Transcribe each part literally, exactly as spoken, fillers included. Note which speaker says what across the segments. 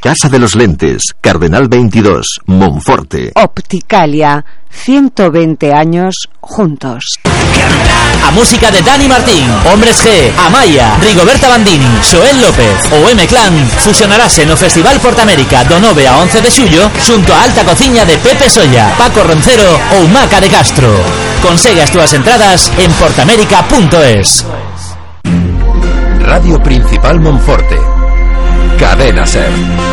Speaker 1: Casa de los Lentes, Cardenal veintidós, Monforte.
Speaker 2: Opticalia, ciento veinte años juntos.
Speaker 3: A música de Dani Martín, Hombres G, Amaya, Rigoberta Bandini, Xoel López o M-Clan fusionarase no Festival Portamérica do nove a once de xullo xunto a alta cociña de Pepe Solla, Paco Roncero ou Maca de Castro. Consegue as túas entradas en portamérica punto es.
Speaker 1: Radio Principal Monforte. Cadena Ser.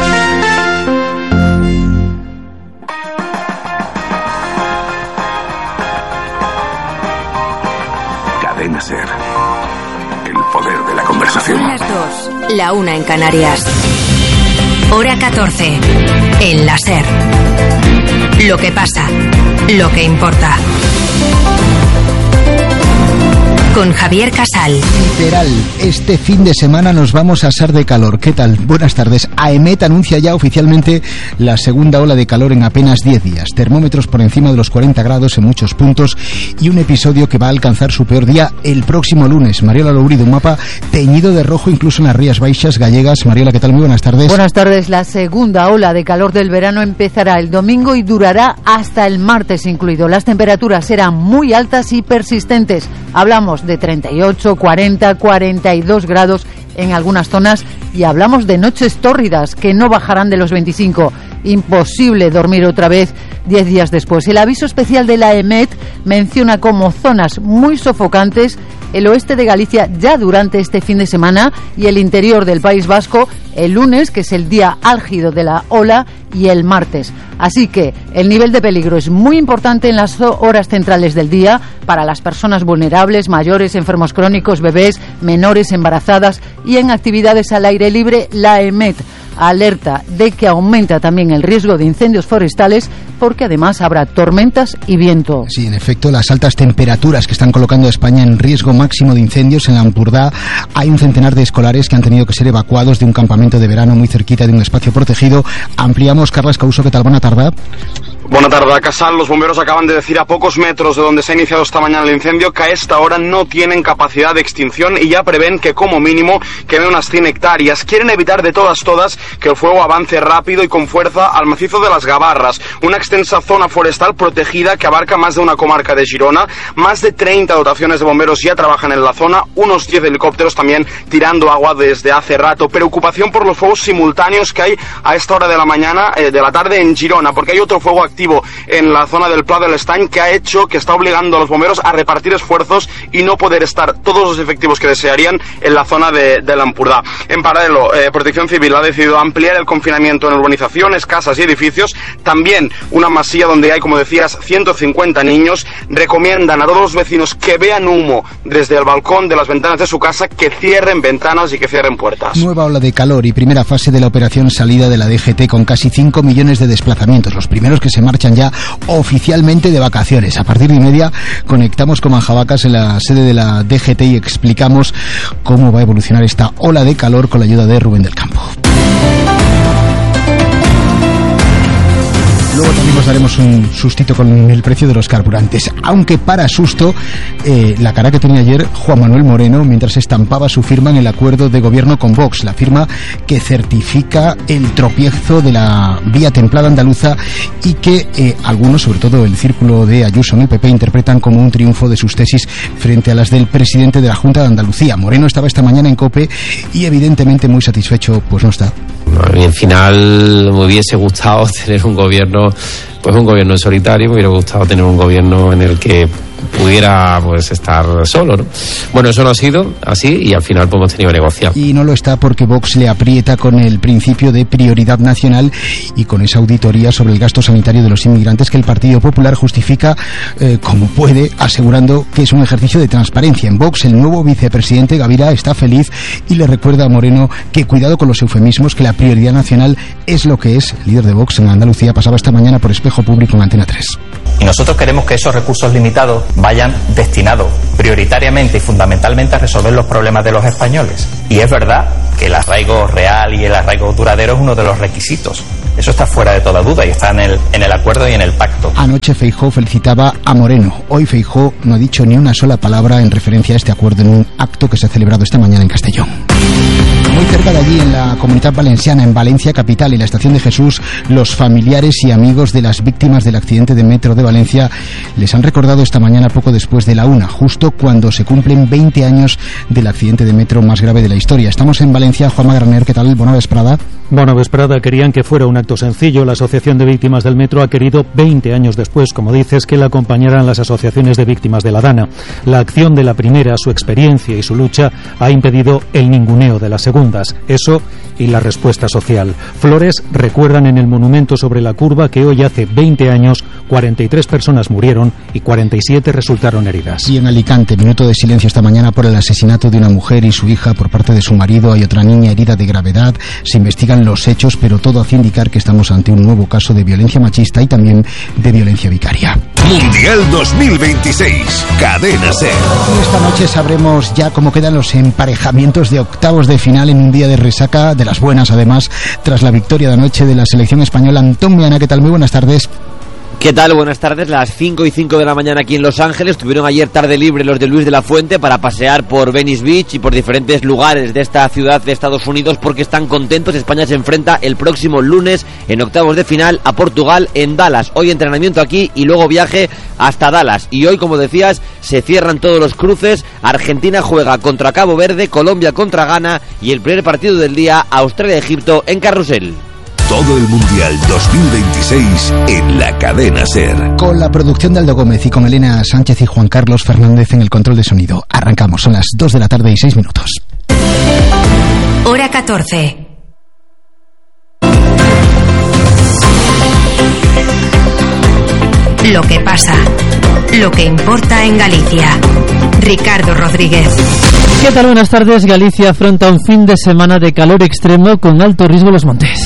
Speaker 4: Cadena Ser. El poder de la conversación.
Speaker 5: Son las dos, la una en Canarias. Hora catorce. En la Ser. Lo que pasa, lo que importa. Con Javier Casal.
Speaker 6: Literal, este fin de semana nos vamos a asar de calor. ¿Qué tal? Buenas tardes. AEMET anuncia ya oficialmente la segunda ola de calor en apenas diez días. Termómetros por encima de los cuarenta grados en muchos puntos y un episodio que va a alcanzar su peor día el próximo lunes. Mariola Lourido, un mapa teñido de rojo incluso en las Rías Baixas gallegas. Mariola, ¿qué tal? Muy buenas tardes.
Speaker 7: Buenas tardes. La segunda ola de calor del verano empezará el domingo y durará hasta el martes incluido. Las temperaturas serán muy altas y persistentes. Hablamos de treinta y ocho, cuarenta, cuarenta y dos grados en algunas zonas y hablamos de noches tórridas que no bajarán de los veinticinco. Imposible dormir otra vez diez días después. El aviso especial de la AEMET menciona como zonas muy sofocantes el oeste de Galicia ya durante este fin de semana y el interior del País Vasco el lunes, que es el día álgido de la ola, y el martes. Así que el nivel de peligro es muy importante en las horas centrales del día para las personas vulnerables, mayores, enfermos crónicos, bebés, menores, embarazadas y en actividades al aire libre. La AEMET alerta de que aumenta también el riesgo de incendios forestales porque además habrá tormentas y viento.
Speaker 6: Sí, en efecto, las altas temperaturas que están colocando a España en riesgo máximo de incendios. En la Ampurdá hay un centenar de escolares que han tenido que ser evacuados de un campamento de verano muy cerquita de un espacio protegido. Ampliamos. Carles Couso, ¿qué tal? Buena tarde.
Speaker 8: Buena tarde, Casal. Los bomberos acaban de decir a pocos metros de donde se ha iniciado esta mañana el incendio que a esta hora no tienen capacidad de extinción y ya prevén que como mínimo quemen unas cien hectáreas. Quieren evitar de todas todas que el fuego avance rápido y con fuerza al macizo de las Gavarras, una extensa zona forestal protegida que abarca más de una comarca de Girona. Más de treinta dotaciones de bomberos ya trabajan en la zona, unos diez helicópteros también tirando agua desde hace rato. Preocupación por los fuegos simultáneos que hay a esta hora de la mañana, eh, de la tarde en Girona, porque hay otro fuego activo en la zona del Pla del Estany que ha hecho, que está obligando a los bomberos a repartir esfuerzos y no poder estar todos los efectivos que desearían en la zona de, de la Ampurdá. En paralelo, eh, Protección Civil ha decidido ampliar el confinamiento en urbanizaciones, casas y edificios. También una masía donde hay, como decías, ciento cincuenta niños. Recomiendan a todos los vecinos que vean humo desde el balcón de las ventanas de su casa que cierren ventanas y que cierren puertas.
Speaker 6: Nueva ola de calor y primera fase de la operación salida de la D G T con casi cinco millones de desplazamientos. Los primeros que se marchan ya oficialmente de vacaciones. A partir de media conectamos con Manjabacas en la sede de la D G T y explicamos cómo va a evolucionar esta ola de calor con la ayuda de Rubén del Campo. Luego también nos daremos un sustito con el precio de los carburantes, aunque para susto eh, la cara que tenía ayer Juan Manuel Moreno mientras estampaba su firma en el acuerdo de gobierno con Vox, la firma que certifica el tropiezo de la vía templada andaluza y que eh, algunos, sobre todo el círculo de Ayuso en el P P, interpretan como un triunfo de sus tesis frente a las del presidente de la Junta de Andalucía. Moreno estaba esta mañana en COPE y evidentemente muy satisfecho, pues no está.
Speaker 9: A mí al final me hubiese gustado tener un gobierno, pues un gobierno en solitario, me hubiera gustado tener un gobierno en el que pudiera pues estar solo, ¿no? Bueno, eso no ha sido así y al final pues, hemos tenido que negociar.
Speaker 6: Y no lo está porque Vox le aprieta con el principio de prioridad nacional y con esa auditoría sobre el gasto sanitario de los inmigrantes que el Partido Popular justifica eh, como puede, asegurando que es un ejercicio de transparencia. En Vox el nuevo vicepresidente Gavira está feliz y le recuerda a Moreno que cuidado con los eufemismos, que la prioridad nacional es lo que es. El líder de Vox en Andalucía pasaba esta mañana por Espejo Público en Antena tres.
Speaker 10: Y nosotros queremos que esos recursos limitados vayan destinados prioritariamente y fundamentalmente a resolver los problemas de los españoles. Y es verdad que el arraigo real y el arraigo duradero es uno de los requisitos. Eso está fuera de toda duda y está en el, en el acuerdo y en el pacto.
Speaker 6: Anoche Feijóo felicitaba a Moreno. Hoy Feijóo no ha dicho ni una sola palabra en referencia a este acuerdo en un acto que se ha celebrado esta mañana en Castellón. Muy cerca de allí, en la Comunitat Valenciana, en Valencia capital, en la Estación de Jesús, los familiares y amigos de las víctimas del accidente de metro de Valencia les han recordado esta mañana poco después de la una, justo cuando se cumplen veinte años del accidente de metro más grave de la historia. Estamos en Valencia. Juanma Graner, ¿qué tal? Bona vesprada.
Speaker 11: Bona vesprada. Querían que fuera un acto sencillo. La Asociación de Víctimas del Metro ha querido, veinte años después, como dices, que la acompañaran las asociaciones de víctimas de la Dana. La acción de la primera, su experiencia y su lucha ha impedido el ninguneo de las segundas. Eso y la respuesta social. Flores recuerdan en el monumento sobre la curva que hoy hace veinte años cuarenta y tres personas murieron y cuarenta y siete resultaron heridas.
Speaker 6: Y en Alicante, minuto de silencio esta mañana por el asesinato de una mujer y su hija por parte de su marido. Hay otra niña herida de gravedad. Se investigan los hechos, pero todo hace indicar que estamos ante un nuevo caso de violencia machista y también de violencia vicaria.
Speaker 12: Mundial dos mil veintiséis, Cadena SER.
Speaker 6: Y esta noche sabremos ya cómo quedan los emparejamientos de octavos de final en un día de resaca, de las buenas además, tras la victoria de anoche de la selección española. Antón Meana, ¿qué tal? Muy buenas tardes.
Speaker 13: ¿Qué tal? Buenas tardes. Las cinco y cinco de la mañana aquí en Los Ángeles. Tuvieron ayer tarde libre los de Luis de la Fuente para pasear por Venice Beach y por diferentes lugares de esta ciudad de Estados Unidos porque están contentos. España se enfrenta el próximo lunes en octavos de final a Portugal en Dallas. Hoy entrenamiento aquí y luego viaje hasta Dallas. Y hoy, como decías, se cierran todos los cruces. Argentina juega contra Cabo Verde, Colombia contra Ghana y el primer partido del día, Australia-Egipto en Carrusel.
Speaker 12: Todo el Mundial dos mil veintiséis en la Cadena SER.
Speaker 6: Con la producción de Aldo Gómez y con Elena Sánchez y Juan Carlos Fernández en el control de sonido. Arrancamos, son las dos de la tarde y seis minutos.
Speaker 5: Hora catorce. Lo que pasa, lo que importa en Galicia. Ricardo Rodríguez.
Speaker 14: ¿Qué tal? Buenas tardes. Galicia afronta un fin de semana de calor extremo con alto riesgo en los montes.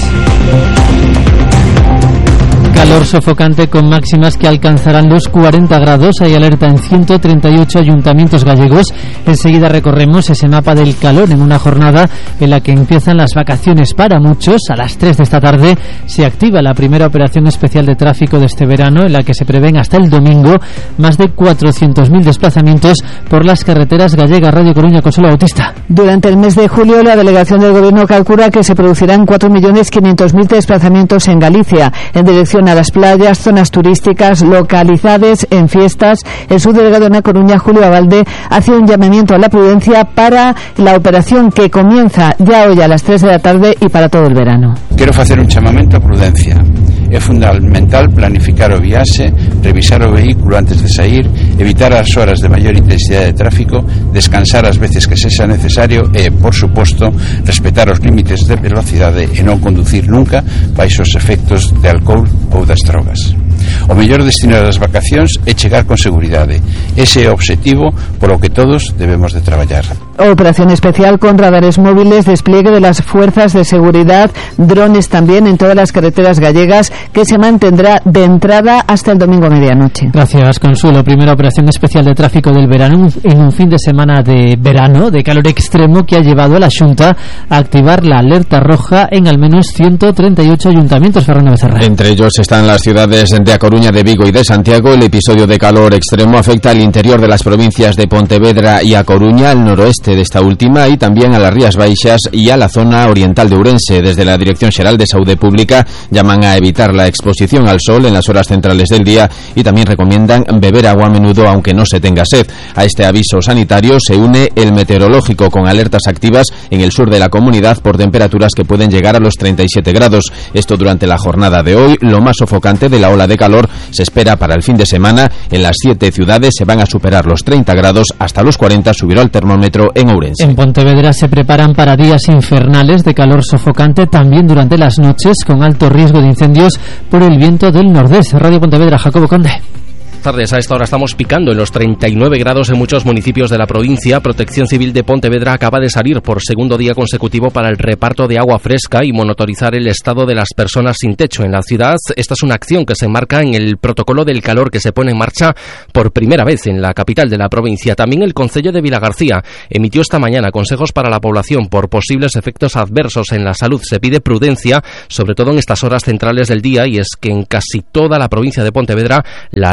Speaker 14: Calor sofocante con máximas que alcanzarán los cuarenta grados. Hay alerta en ciento treinta y ocho ayuntamientos gallegos. Enseguida recorremos ese mapa del calor en una jornada en la que empiezan las vacaciones para muchos. A las tres de esta tarde se activa la primera operación especial de tráfico de este verano, en la que se prevén hasta el domingo más de cuatrocientos mil desplazamientos por las carreteras gallegas. Radio Coruña, Consuelo Bautista.
Speaker 2: Durante el mes de julio, la delegación del Gobierno calcula que se producirán cuatro millones quinientos mil desplazamientos en Galicia, en dirección a las playas, zonas turísticas, localidades en fiestas. El subdelegado en La Coruña, Julio Abalde, hace un llamamiento a la prudencia para la operación que comienza ya hoy a las tres de la tarde y para todo el verano.
Speaker 15: Quero facer un chamamento a prudencia. É fundamental planificar o viaxe, revisar o vehículo antes de sair, evitar as horas de maior intensidade de tráfico, descansar as veces que sexa necesario e, por suposto, respetar os límites de velocidade e non conducir nunca baixo os efectos de alcohol ou das drogas. O mellor destino das vacacións é chegar con seguridade. Ese é o obxectivo polo que todos debemos de traballar.
Speaker 2: Operación especial con radares móviles, despliegue de las fuerzas de seguridad, drones también en todas las carreteras gallegas, que se mantendrá de entrada hasta el domingo a medianoche.
Speaker 14: Gracias, Consuelo. Primera operación especial de tráfico del verano en un fin de semana de verano, de calor extremo, que ha llevado a la Xunta a activar la alerta roja en al menos ciento treinta y ocho ayuntamientos. Fernando Becerra.
Speaker 16: Entre ellos están las ciudades de A Coruña, de Vigo y de Santiago. El episodio de calor extremo afecta al interior de las provincias de Pontevedra y A Coruña, al noroeste de esta última y también a las Rías Baixas y a la zona oriental de Ourense. Desde la Dirección Xeral de Saúde Pública llaman a evitar la exposición al sol en las horas centrales del día y también recomiendan beber agua a menudo aunque no se tenga sed. A este aviso sanitario se une el meteorológico con alertas activas en el sur de la comunidad por temperaturas que pueden llegar a los treinta y siete grados. Esto durante la jornada de hoy. Lo más sofocante de la ola de calor se espera para el fin de semana. En las siete ciudades se van a superar los treinta grados, hasta los cuarenta subirá el termómetro en Ourense.
Speaker 14: En Pontevedra se preparan para días infernales de calor sofocante también durante las noches, con alto riesgo de incendios por el viento del nordeste. Radio Pontevedra, Jacobo Conde.
Speaker 17: Tardes. A esta hora estamos picando en los treinta y nueve grados en muchos municipios de la provincia. Protección Civil de Pontevedra acaba de salir por segundo día consecutivo para el reparto de agua fresca y monitorizar el estado de las personas sin techo en la ciudad. Esta es una acción que se enmarca en el protocolo del calor que se pone en marcha por primera vez en la capital de la provincia. También el Concello de Vilagarcía emitió esta mañana consejos para la población por posibles efectos adversos en la salud. Se pide prudencia, sobre todo en estas horas centrales del día, y es que en casi toda la provincia de Pontevedra la alerta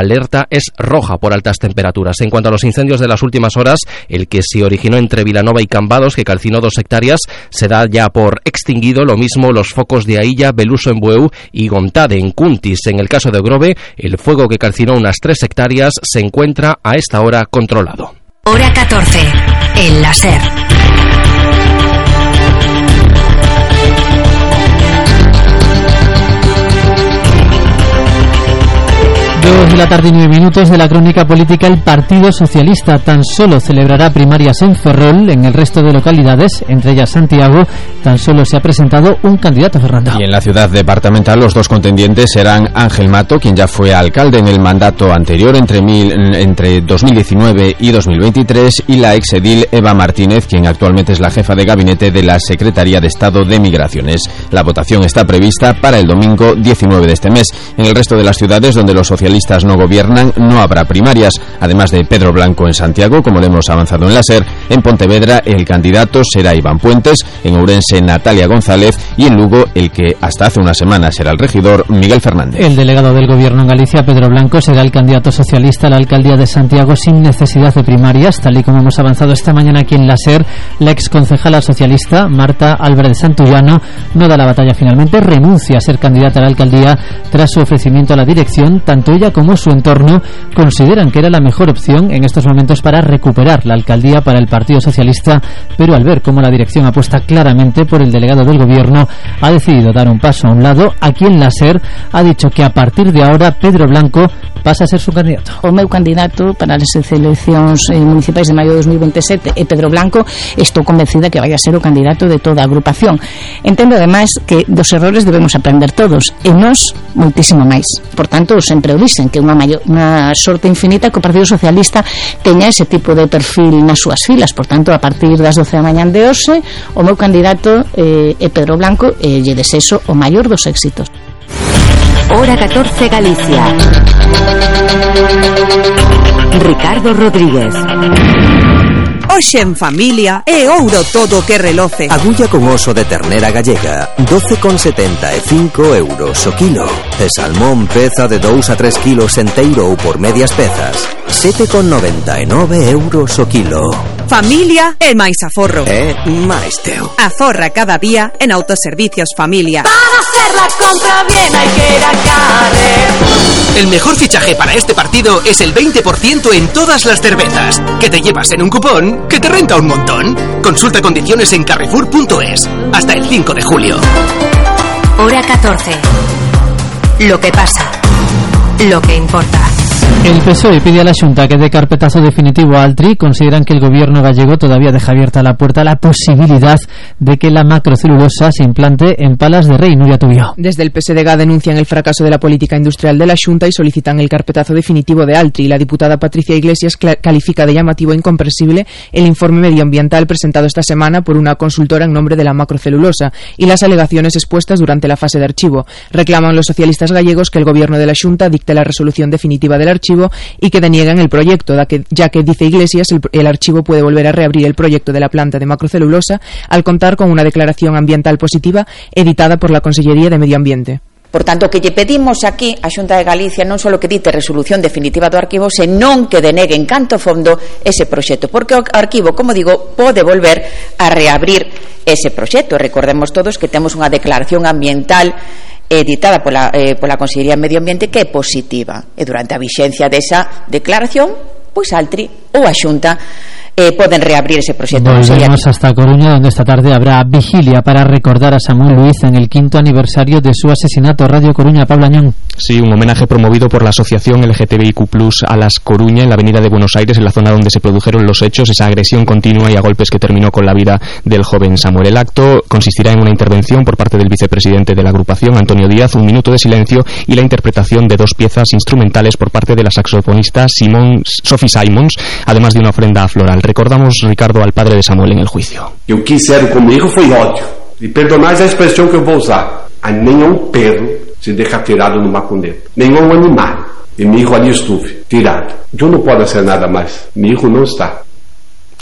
Speaker 17: zona es roja por altas temperaturas. En cuanto a los incendios de las últimas horas, el que se originó entre Vilanova y Cambados, que calcinó dos hectáreas, se da ya por extinguido. Lo mismo los focos de Ailla, Beluso en Bueu y Gontade en Cuntis. En el caso de Grove, el fuego que calcinó unas tres hectáreas se encuentra a esta hora controlado.
Speaker 5: Hora catorce, en la SER.
Speaker 14: Dos de la tarde y nueve minutos de la crónica política. El Partido Socialista tan solo celebrará primarias en Ferrol. En el resto de localidades, entre ellas Santiago, tan solo se ha presentado un candidato, Fernando.
Speaker 16: Y en la ciudad departamental los dos contendientes serán Ángel Mato, quien ya fue alcalde en el mandato anterior entre, mil, entre dos mil diecinueve y dos mil veintitrés, y la exedil Eva Martínez, quien actualmente es la jefa de gabinete de la Secretaría de Estado de Migraciones. La votación está prevista para el domingo diecinueve de este mes. En el resto de las ciudades donde los socialistas no gobiernan no habrá primarias. Además de Pedro Blanco en Santiago, como le hemos avanzado en la SER, en Pontevedra el candidato será Iván Puentes, en Ourense Natalia González y en Lugo el que hasta hace una semana será el regidor Miguel Fernández.
Speaker 14: El delegado del gobierno en Galicia, Pedro Blanco, será el candidato socialista a la alcaldía de Santiago sin necesidad de primarias, tal y como hemos avanzado esta mañana aquí en la SER. La exconcejala socialista Marta Álvarez Santullano no da la batalla finalmente, renuncia a ser candidata a la alcaldía tras su ofrecimiento a la dirección. Tanto ella como su entorno consideran que era la mejor opción en estos momentos para recuperar la alcaldía para el Partido Socialista, pero al ver cómo la dirección apuesta claramente por el delegado del gobierno, ha decidido dar un paso a un lado. Aquí en la SER ha dicho que a partir de ahora Pedro Blanco pasa a ser su candidato.
Speaker 18: O meu candidato para as eleccións municipais de maio de dos mil veintisiete é Pedro Blanco. Estou convencida que vai a ser o candidato de toda a agrupación. Entendo ademais que dos errores debemos aprender todos e nós moitísimo máis. Por tanto, sempre o dicen que unha, maior, unha sorte infinita que o Partido Socialista teña ese tipo de perfil nas súas filas. Por tanto, a partir das doce da mañán de hoxe, o meu candidato eh, é Pedro Blanco e lle desexo o maior dos éxitos.
Speaker 5: Hora catorce Galicia. Ricardo Rodríguez.
Speaker 19: Hoxe en familia é ouro todo que reloce.
Speaker 20: Agulla con oso de ternera gallega, doce con setenta e cinco euros o kilo. E salmón peza de dous a tres kilos enteiro ou por medias pezas, sete con noventa e nove euros o kilo.
Speaker 19: Familia é máis aforro.
Speaker 20: É máis teu.
Speaker 19: Aforra cada día en Autoservicios Familia.
Speaker 21: Para hacer la compra bien hay que ir a Carrefour.
Speaker 22: El mejor fichaje para este partido es el veinte por ciento en todas las cervezas, que te llevas en un cupón que te renta un montón. Consulta condiciones en carrefour punto es. Hasta el cinco de julio.
Speaker 5: Hora catorce. Lo que pasa. Lo que importa.
Speaker 14: El P S O E pide a la Xunta que dé carpetazo definitivo a Altri. Consideran que el gobierno gallego todavía deja abierta la puerta a la posibilidad de que la macrocelulosa se implante en Palas de Rei. Nuria Tubio.
Speaker 23: Desde el P S D G denuncian el fracaso de la política industrial de la Xunta y solicitan el carpetazo definitivo de Altri. La diputada Patricia Iglesias califica de llamativo e incomprensible el informe medioambiental presentado esta semana por una consultora en nombre de la macrocelulosa y las alegaciones expuestas durante la fase de archivo. Reclaman los socialistas gallegos que el gobierno de la Xunta dicte la resolución definitiva del archivo y que deniegan el proyecto, ya que, dice Iglesias, el, el archivo puede volver a reabrir el proyecto de la planta de macrocelulosa al contar con una declaración ambiental positiva editada por la Consellería de Medio Ambiente.
Speaker 24: Por tanto, que lle pedimos aquí á Xunta de Galicia non só que dite resolución definitiva do arquivo, senón que denegue en canto fondo ese proxecto, porque o arquivo, como digo, pode volver a reabrir ese proxecto. Recordemos todos que temos unha declaración ambiental editada pola, eh, pola Consellería de Medio Ambiente que é positiva, e durante a vixencia desa declaración, pois Altri ou a Xunta eh, poden reabrir ese proxecto.
Speaker 14: Volvemos hasta Coruña, donde esta tarde habrá vigilia para recordar a Samuel Luiz en el quinto aniversario de su asesinato. Radio Coruña, Pablo Añón.
Speaker 25: Sí, un homenaje promovido por la asociación L G T B I Q plus, Alas Coruña, en la avenida de Buenos Aires, en la zona donde se produjeron los hechos, esa agresión continua y a golpes que terminó con la vida del joven Samuel. El acto consistirá en una intervención por parte del vicepresidente de la agrupación, Antonio Díaz, un minuto de silencio y la interpretación de dos piezas instrumentales por parte de la saxofonista Simon, Sophie Simons, además de una ofrenda floral. Recordamos, Ricardo, al padre de Samuel en el juicio.
Speaker 26: E o que fizeram comigo foi ódio. E perdonais a expressão que eu vou usar. A nenhum perro se deixa tirado no macuneta. Nenhum animal. E mi hijo ali estuve, tirado. Eu não posso hacer nada mais. Mi hijo não está.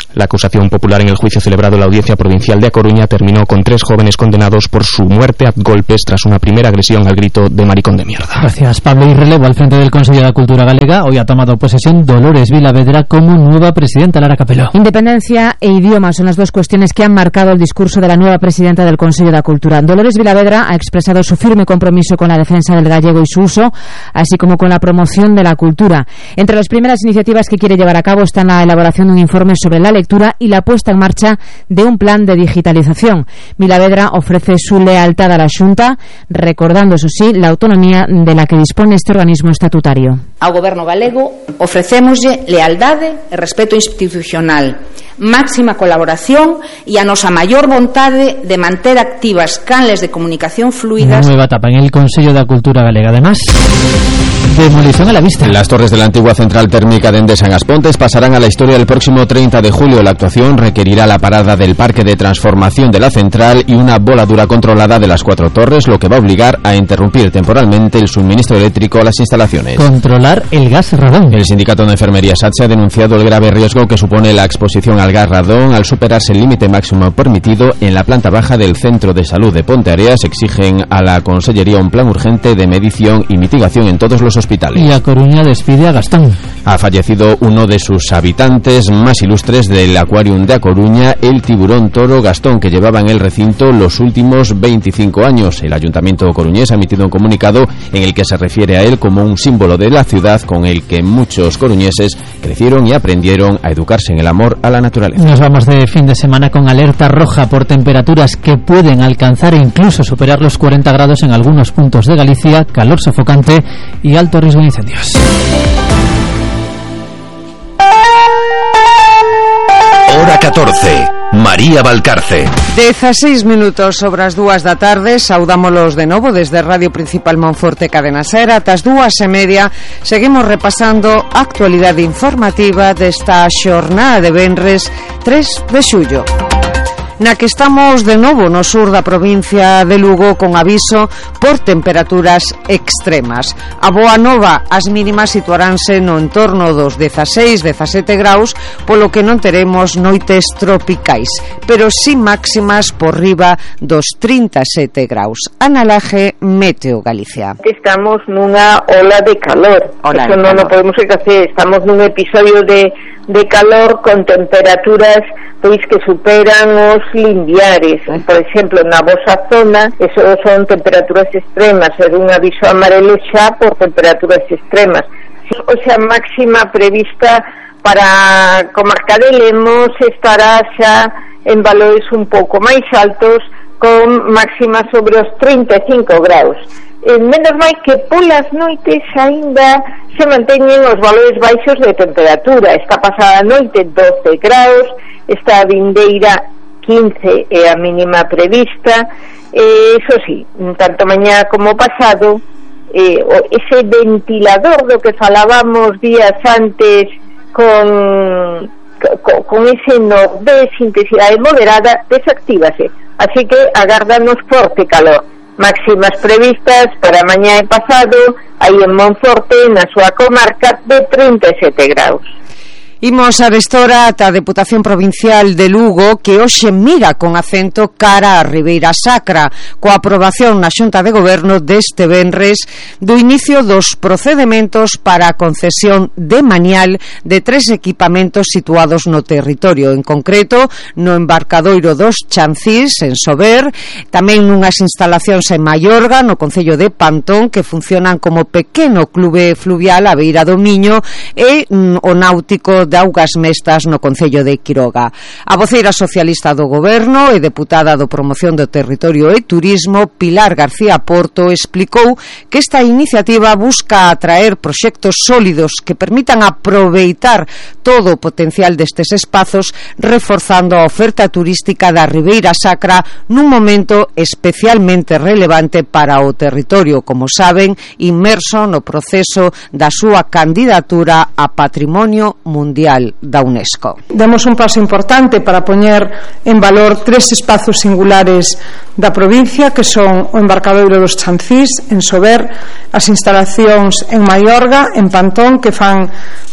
Speaker 25: La acusación popular en el juicio celebrado en la Audiencia Provincial de A Coruña terminó con tres jóvenes condenados por su muerte a golpes tras una primera agresión al grito de maricón de mierda.
Speaker 14: Gracias, Pablo. Y relevo al frente del Consejo de la Cultura Galega. Hoy ha tomado posesión Dolores Vilavedra como nueva presidenta. Lara Capeló.
Speaker 2: Independencia e idioma son las dos cuestiones que han marcado el discurso de la nueva presidenta del Consejo de la Cultura. Dolores Vilavedra ha expresado su firme compromiso con la defensa del gallego y su uso, así como con la promoción de la cultura. Entre las primeras iniciativas que quiere llevar a cabo están la elaboración de un informe sobre la lectura y la puesta en marcha de un plan de digitalización. Vilavedra ofrece su lealtad a la Xunta, recordando, eso sí, la autonomía de la que dispone este organismo estatutario.
Speaker 1: Ao Goberno galego ofrecémoslle lealdade e respeto institucional, máxima colaboración e a nosa maior vontade de manter activas canles de comunicación fluidas.
Speaker 14: Nueva etapa en el Consejo de la Cultura Galega. Además, demolición a la vista.
Speaker 16: Las torres de la antigua central térmica de Endesa en Aspontes pasarán a la historia el próximo treinta de julio. La actuación requerirá la parada del parque de transformación de la central y una voladura controlada de las cuatro torres, lo que va a obligar a interrumpir temporalmente el suministro eléctrico a las instalaciones.
Speaker 14: Controlar el gas radón.
Speaker 16: El sindicato de enfermería SATSE ha denunciado el grave riesgo que supone la exposición al gas radón al superarse el límite máximo permitido en la planta baja del Centro de Salud de Ponteareas. Exigen a la Consellería un plan urgente de medición y mitigación en todos los hospitales.
Speaker 14: Y A Coruña despide a Gastón.
Speaker 16: Ha fallecido uno de sus habitantes más ilustres del Aquarium de A Coruña, el tiburón toro Gastón, que llevaba en el recinto los últimos veinticinco años. El Ayuntamiento coruñés ha emitido un comunicado en el que se refiere a él como un símbolo de la ciudad con el que muchos coruñeses crecieron y aprendieron a educarse en el amor a la naturaleza.
Speaker 14: Nos vamos de fin de semana con alerta roja por temperaturas que pueden alcanzar e incluso superar los cuarenta grados en algunos puntos de Galicia, calor sofocante y alto riesgo de incendios.
Speaker 12: Hora catorce. María Valcarce.
Speaker 3: dezaseis minutos sobre as dúas da tarde. Saudámolos de novo desde Radio Principal Monforte Cadena Ser. Atas dúas e media seguimos repasando a actualidade informativa desta xornada de venres tres de xullo, na que estamos de novo no sur da provincia de Lugo con aviso por temperaturas extremas. A boa nova, as mínimas situaránse no entorno dos dezaseis, dezasete graus, polo que non teremos noites tropicais, pero si máximas por riba dos trinta e sete graus. Ana Laje, Meteo Galicia.
Speaker 4: Estamos nunha ola de calor.
Speaker 3: Ola
Speaker 4: Eso
Speaker 3: de
Speaker 4: non
Speaker 3: calor.
Speaker 4: o podemos esquecer. Estamos nun episodio de, de calor con temperaturas pois que superan os limbiares. Por exemplo, na vosa zona, eso son temperaturas extremas, é un aviso amarelo xa por temperaturas extremas. O sea, máxima prevista para a comarca de Lemos estará xa en valores un pouco máis altos, con máxima sobre os trinta e cinco graus. Eh, menos máis que polas noites aínda se manteñen os valores baixos de temperatura. Esta pasada noite doce graus, esta vindeira quince é a mínima prevista. Eh, eso sí, tanto mañá como pasado, eh, ese ventilador do que falábamos días antes con, con, con ese nordés, intensidade moderada, desactívase. Así que agárdanos forte calor. Máximas previstas para mañá e pasado, aí en Monforte, na súa comarca, de trinta e sete graus.
Speaker 3: Imos arestora ata a Deputación Provincial de Lugo, que hoxe mira con acento cara a Ribeira Sacra, coa aprobación na Xunta de Goberno deste venres do inicio dos procedementos para a concesión de manial de tres equipamentos situados no territorio, en concreto no embarcadoiro dos Chancís, en Sober, tamén nunhas instalacións en Maiorga, no concello de Pantón, que funcionan como pequeno clube fluvial á beira do Miño, e mm, o náutico de Augas Mestas no concello de Quiroga. A voceira socialista do Goberno e deputada do Promoción do Territorio e Turismo, Pilar García Porto, explicou que esta iniciativa busca atraer proxectos sólidos que permitan aproveitar todo o potencial destes espazos, reforzando a oferta turística da Ribeira Sacra nun momento especialmente relevante para o territorio, como saben, inmerso no proceso da súa candidatura a Patrimonio Mundial da UNESCO.
Speaker 7: Damos un paso importante para poñer en valor tres espazos singulares da provincia, que son o embarcadoiro dos Chancís, en Sober, as instalacións en Maiorga, en Pantón, que fan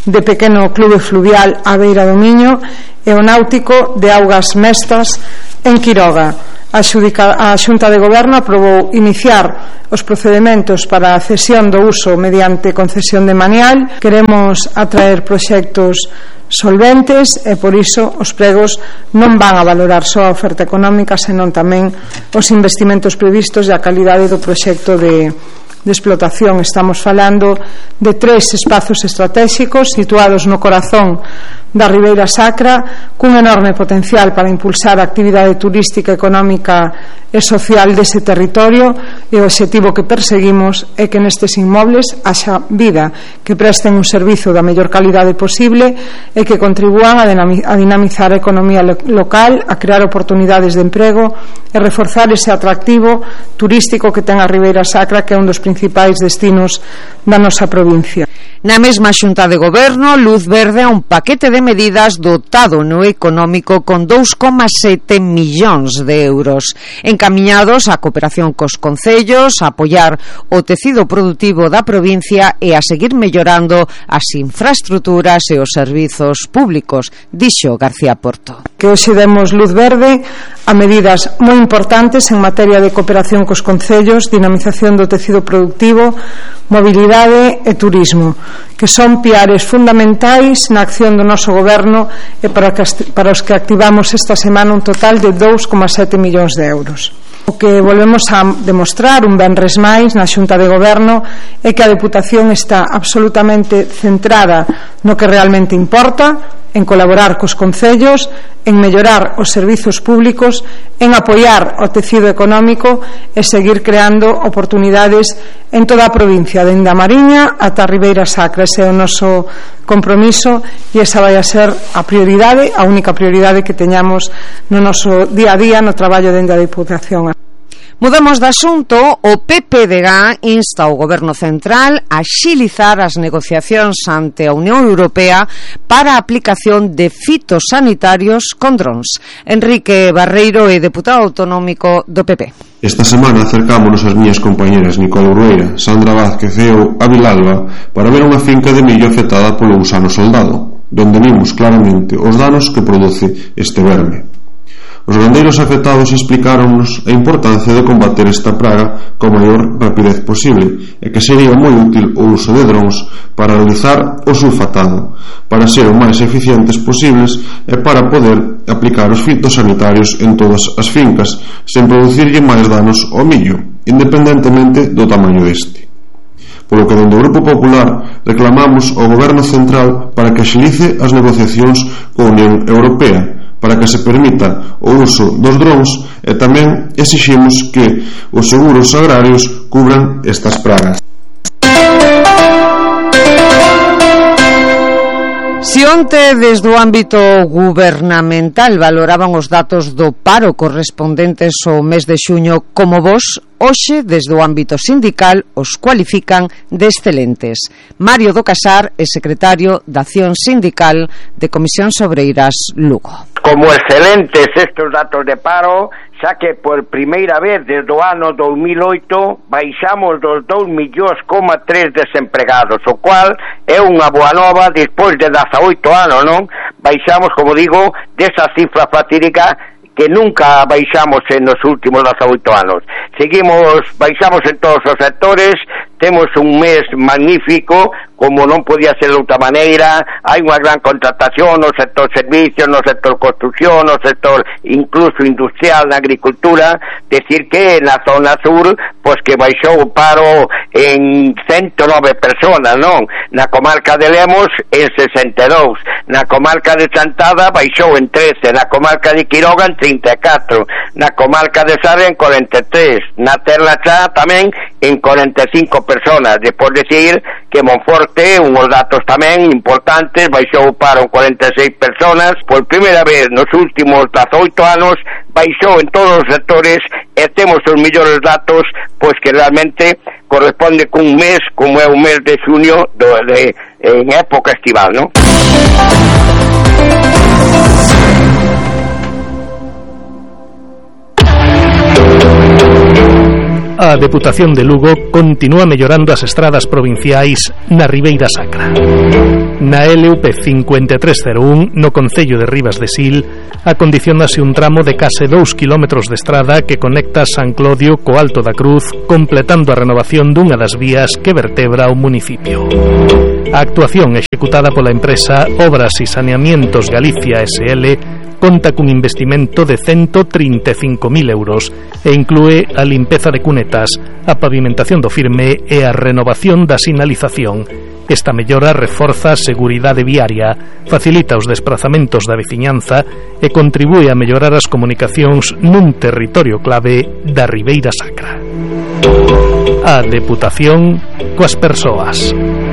Speaker 7: de pequeno clube fluvial á beira do Miño e o náutico de Augas Mestas en Quiroga. A Xunta de Goberno aprobou iniciar os procedementos para a cesión do uso mediante concesión de manial. Queremos atraer proxectos solventes e por iso os pregos non van a valorar só a oferta económica, senón tamén os investimentos previstos e a calidade do proxecto de de explotación. Estamos falando de tres espazos estratégicos situados no corazón da Ribeira Sacra, cun enorme potencial para impulsar a actividade turística, económica e social dese territorio, e o obxectivo que perseguimos é que nestes inmobles haxa vida, que presten un servizo da mellor calidade posible e que contribúan a dinamizar a economía local, a crear oportunidades de emprego e reforzar ese atractivo turístico que ten a Ribeira Sacra, que é un dos principais destinos da nosa provincia.
Speaker 3: Na mesma Xunta de Goberno, luz verde a un paquete de medidas dotado no económico con dous coma sete millóns de euros, encamiñados á cooperación cos concellos, a apoiar o tecido productivo da provincia e a seguir mellorando as infraestruturas e os servizos públicos, dixo García Porto.
Speaker 7: Que hoxe demos luz verde a medidas moi importantes en materia de cooperación cos concellos, dinamización do tecido productivo, mobilidade e turismo, que son piares fundamentais na acción do noso goberno e para, que, para os que activamos esta semana un total de dous coma sete millóns de euros. O que volvemos a demostrar un venres máis na Xunta de Goberno é que a Deputación está absolutamente centrada no que realmente importa, en colaborar cos concellos, en mellorar os servizos públicos, en apoiar o tecido económico e seguir creando oportunidades en toda a provincia, dende a Mariña ata a Ribeira Sacra. Ese é o noso compromiso e esa vai a ser a prioridade, a única prioridade que teñamos no noso día a día no traballo dende a Deputación.
Speaker 3: Mudamos de asunto. O P P D G insta ao Goberno Central a axilizar as negociacións ante a Unión Europea para a aplicación de fitosanitarios con drons. Enrique Barreiro é deputado autonómico do P P.
Speaker 6: Esta semana acercámonos as miñas compañeras Nicole Urueira, Sandra Vázquez e eu a Vilalba para ver unha finca de millo afectada polo gusano soldado, donde vimos claramente os danos que produce este verme. Os gandeiros afectados explicaronnos a importancia de combater esta praga con a maior rapidez posible e que sería moi útil o uso de drons para realizar o sulfatado, para ser o máis eficientes posibles e para poder aplicar os fitosanitarios en todas as fincas sen producirlle máis danos ao millo, independentemente do tamaño deste. Polo que dende o Grupo Popular reclamamos ao Goberno Central para que axilice as negociacións coa Unión Europea, para que se permita o uso dos drons e tamén exiximos que os seguros agrarios cubran estas pragas.
Speaker 3: Si onte desde o ámbito gubernamental valoraban os datos do paro correspondentes ao mes de xuño como bos, hoxe desde o ámbito sindical os cualifican de excelentes. Mario do Casar é secretario da Acción Sindical de Comisións Obreiras Lugo.
Speaker 8: Como excelentes estes datos de paro, xa que por primeira vez desde o ano dos mil oito baixamos dos dous millóns coma tres desempregados, o cual é unha boa nova despois de dezaoito anos, non? Baixamos, como digo, desa cifra fatídica que nunca baixamos en os últimos dezaoito anos. Seguimos, baixamos en todos os sectores, temos un mes magnífico, como non podía ser de outra maneira, hai unha gran contratación no sector servicios, no sector construcción, no sector incluso industrial, na agricultura, decir que na zona sur, pois que baixou o paro en ciento nove personas, non? Na comarca de Lemos en sesenta e dous, na comarca de Chantada baixou en trece, na comarca de Quiroga en trinta e catro, na comarca de Sare en cuarenta e tres, na Terra Chá tamén en cuarenta e cinco personas. Despois decir que Monforte, unhos datos tamén importantes, baixou o paro en cuarenta e seis personas, por primeira vez nos últimos dezaoito anos baixou en todos os sectores e temos os mellores datos, pois que realmente corresponde cun mes como é o mes de xuño do, de, en época estival, non?
Speaker 9: A Deputación de Lugo continúa mellorando as estradas provinciais na Ribeira Sacra. Na L U P cincuenta e tres cero un, no concello de Ribas de Sil, acondicionase un tramo de case dous kilómetros de estrada que conecta San Clodio co Alto da Cruz, completando a renovación dunha das vías que vertebra o municipio. A actuación executada pola empresa Obras e Saneamientos Galicia S L conta cun investimento de ciento trinta e cinco mil euros e inclúe a limpeza de cunetas, a pavimentación do firme e a renovación da sinalización. Esta mellora reforza a seguridade viaria, facilita os desprazamentos da veciñanza e contribúe a mellorar as comunicacións nun territorio clave da Ribeira Sacra. A Deputación coas persoas.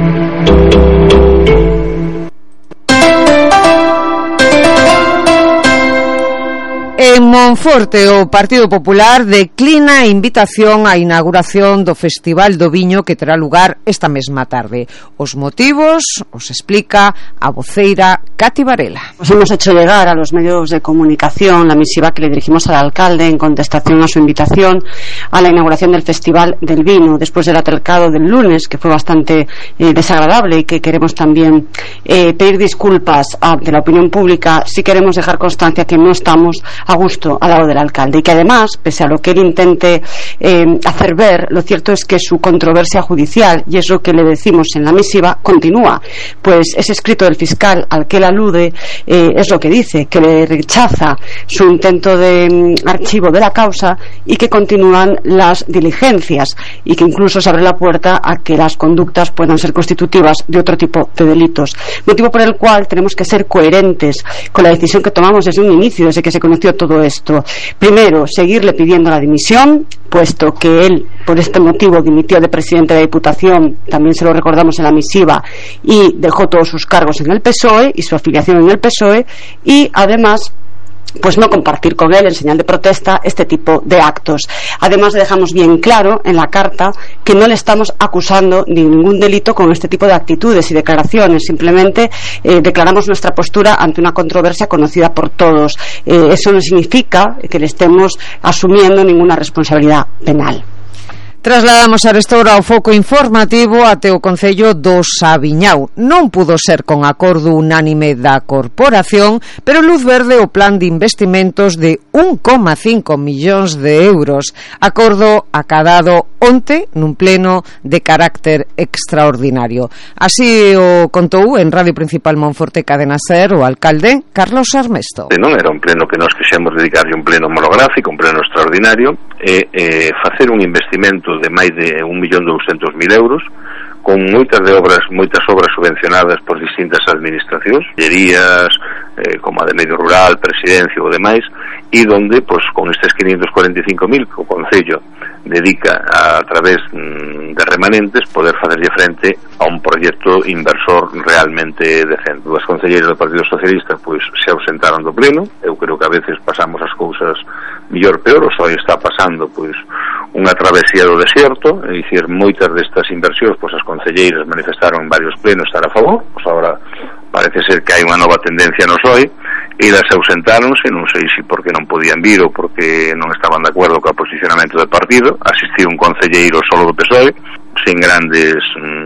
Speaker 3: En Monforte, o Partido Popular declina a invitación á inauguración do Festival do Viño que terá lugar esta mesma tarde. Os motivos os explica a voceira Cati Varela.
Speaker 10: Pues hemos hecho llegar a los medios de comunicación la misiva que le dirigimos al alcalde en contestación a su invitación a la inauguración del Festival del Vino, después del altercado del lunes, que fue bastante eh, desagradable y que queremos también eh, pedir disculpas a, de la opinión pública. Sí queremos dejar constancia que no estamos a gusto al lado del alcalde y que además, pese a lo que él intente eh, hacer ver, lo cierto es que su controversia judicial, y es lo que le decimos en la misiva, continúa, pues ese escrito del fiscal al que él alude eh, es lo que dice, que le rechaza su intento de mm, archivo de la causa y que continúan las diligencias y que incluso se abre la puerta a que las conductas puedan ser constitutivas de otro tipo de delitos, motivo por el cual tenemos que ser coherentes con la decisión que tomamos desde un inicio, desde que se conoció todo esto. Primero, seguirle pidiendo la dimisión, puesto que él por este motivo dimitió de presidente de la Diputación, también se lo recordamos en la misiva, y dejó todos sus cargos en el P S O E y su afiliación en el P S O E, y además pues no compartir con él en señal de protesta este tipo de actos. Además dejamos bien claro en la carta que no le estamos acusando de ningún delito con este tipo de actitudes y declaraciones, simplemente eh, declaramos nuestra postura ante una controversia conocida por todos. Eh, eso no significa que le estemos asumiendo ninguna responsabilidad penal.
Speaker 3: Trasladamos a restaura o foco informativo até o Concello do Sabiñao. Non pudo ser con acordo unánime da corporación, pero luz verde o plan de investimentos de un coma cinco millóns de euros. Acordo acadado onte nun pleno de carácter extraordinario. Así o contou en Radio Principal Monforte Cadena Ser o alcalde Carlos Armesto.
Speaker 11: Non era un pleno que nos quixemos dedicarlle un pleno monográfico, un pleno extraordinario, e eh, facer un investimento de máis de un millón douscentos mil euros con moitas de obras, moitas obras subvencionadas por distintas administracións, llerías, eh, como a de medio rural, presidencia ou demais, e donde, pues, con estes quinientos cuarenta e cinco mil que o Concello dedica a, a través mm, de remanentes poder facerlle frente a un proxecto inversor realmente decente. As concelleiras do Partido Socialista pois se ausentaron do pleno. Eu creo que a veces pasamos as cousas mellor peor, o só está pasando pois unha travesía do desierto, é dicir, moitas destas inversións pois as concelleiras manifestaron en varios plenos estar a favor, pois agora parece ser que hai unha nova tendencia no P S O E, e las ausentáronse, non sei se porque non podían vir ou porque non estaban de acordo co posicionamento do partido. Asistiu un concelleiro solo do P S O E, sin grandes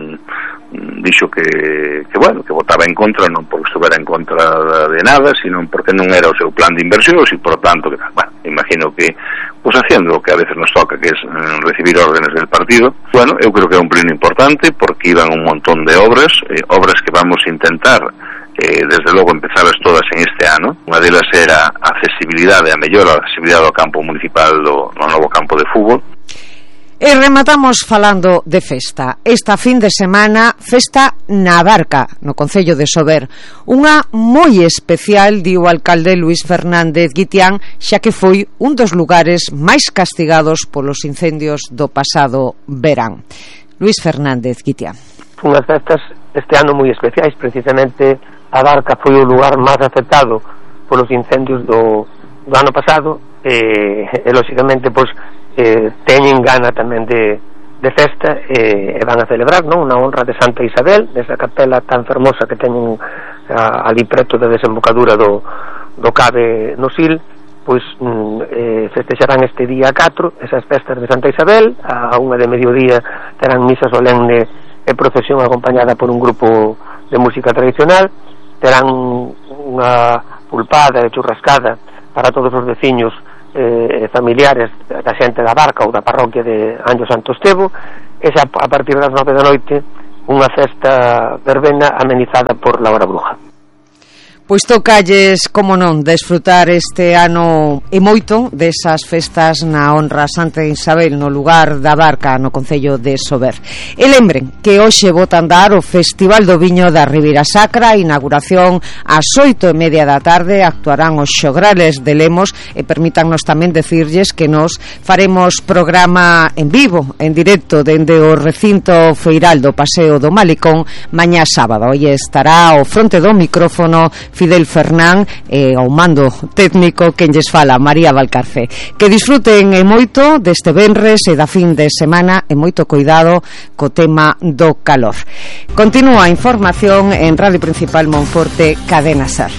Speaker 11: mmm, dixo que, que bueno, que votaba en contra, non porque estuvera en contra de nada, sino porque non era o seu plan de inversións e por tanto, que, bueno, imagino que pues haciendo o que a veces nos toca, que es mm, recibir órdenes del partido. Bueno, eu creo que é un pleno importante porque iban un montón de obras, eh, obras que vamos a intentar Eh, desde logo empezarlas todas en este ano. Unha delas era a accesibilidade, a mellora da accesibilidade ao campo municipal do, do novo campo de fútbol.
Speaker 3: E rematamos falando de festa. Esta fin de semana, festa na Barca, no Concello de Sober. Unha moi especial, di o alcalde Luís Fernández Guitián, xa que foi un dos lugares máis castigados polos incendios do pasado verán. Luís Fernández Guitián.
Speaker 13: Unhas festas este ano moi especiais, precisamente a Barca foi o lugar máis afectado polos incendios do, do ano pasado e, e lógicamente pois, eh, teñen gana tamén de, de festa e, e van a celebrar, non? Unha honra de Santa Isabel, desa capela tan fermosa que teñen a, ali preto da desembocadura do, do Cabe no Sil, pois mm, eh, festexarán este día catro esas festas de Santa Isabel. A unha de mediodía terán misa solemne e procesión acompañada por un grupo de música tradicional. Terán unha pulpada e churrascada para todos os veciños eh, familiares da xente da Barca ou da parroquia de Anxo Santo Estevo, e xa a partir das nove da noite unha festa verbena amenizada por la hora bruja.
Speaker 3: Pois tocalles, como non, desfrutar este ano e moito desas festas na honra Santa Isabel no lugar da Barca, no concello de Sober. E lembren que hoxe botan dar o Festival do Viño da Ribeira Sacra, inauguración ás oito e media da tarde, actuarán os Xograles de Lemos, e permítannos tamén decirlles que nos faremos programa en vivo, en directo, dende o recinto feiral do Paseo do Malecón mañá sábado. Hoxe estará ao fronte do micrófono Fidel Fernán e ao mando técnico quen lles fala, María Valcarce. Que disfruten e moito deste venres e da fin de semana, e moito cuidado co tema do calor. Continúa a información en Radio Principal Monforte, Cadena SER.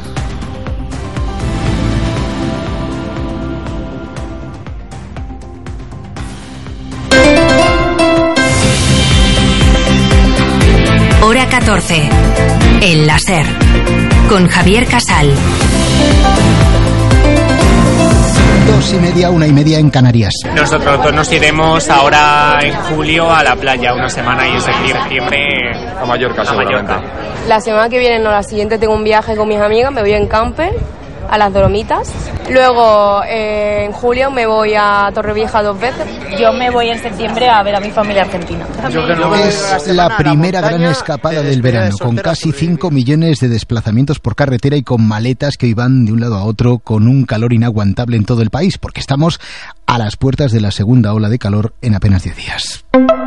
Speaker 5: Hora catorce, en la SER, con Javier Casal.
Speaker 15: Dos y media, una y media en Canarias.
Speaker 17: Nosotros dos nos iremos ahora en julio a la playa, una semana, y en septiembre
Speaker 18: a Mallorca,
Speaker 17: a Mallorca.
Speaker 18: La semana que viene, no, la siguiente, tengo un viaje con mis amigas, me voy en camper a las Dolomitas. Luego eh, en julio me voy a Torrevieja dos veces.
Speaker 19: Yo me voy en septiembre a ver a mi familia argentina.
Speaker 15: Es la primera gran escapada del verano, con casi cinco millones de desplazamientos por carretera y con maletas que iban de un lado a otro, con un calor inaguantable en todo el país, porque estamos a las puertas de la segunda ola de calor en apenas diez días.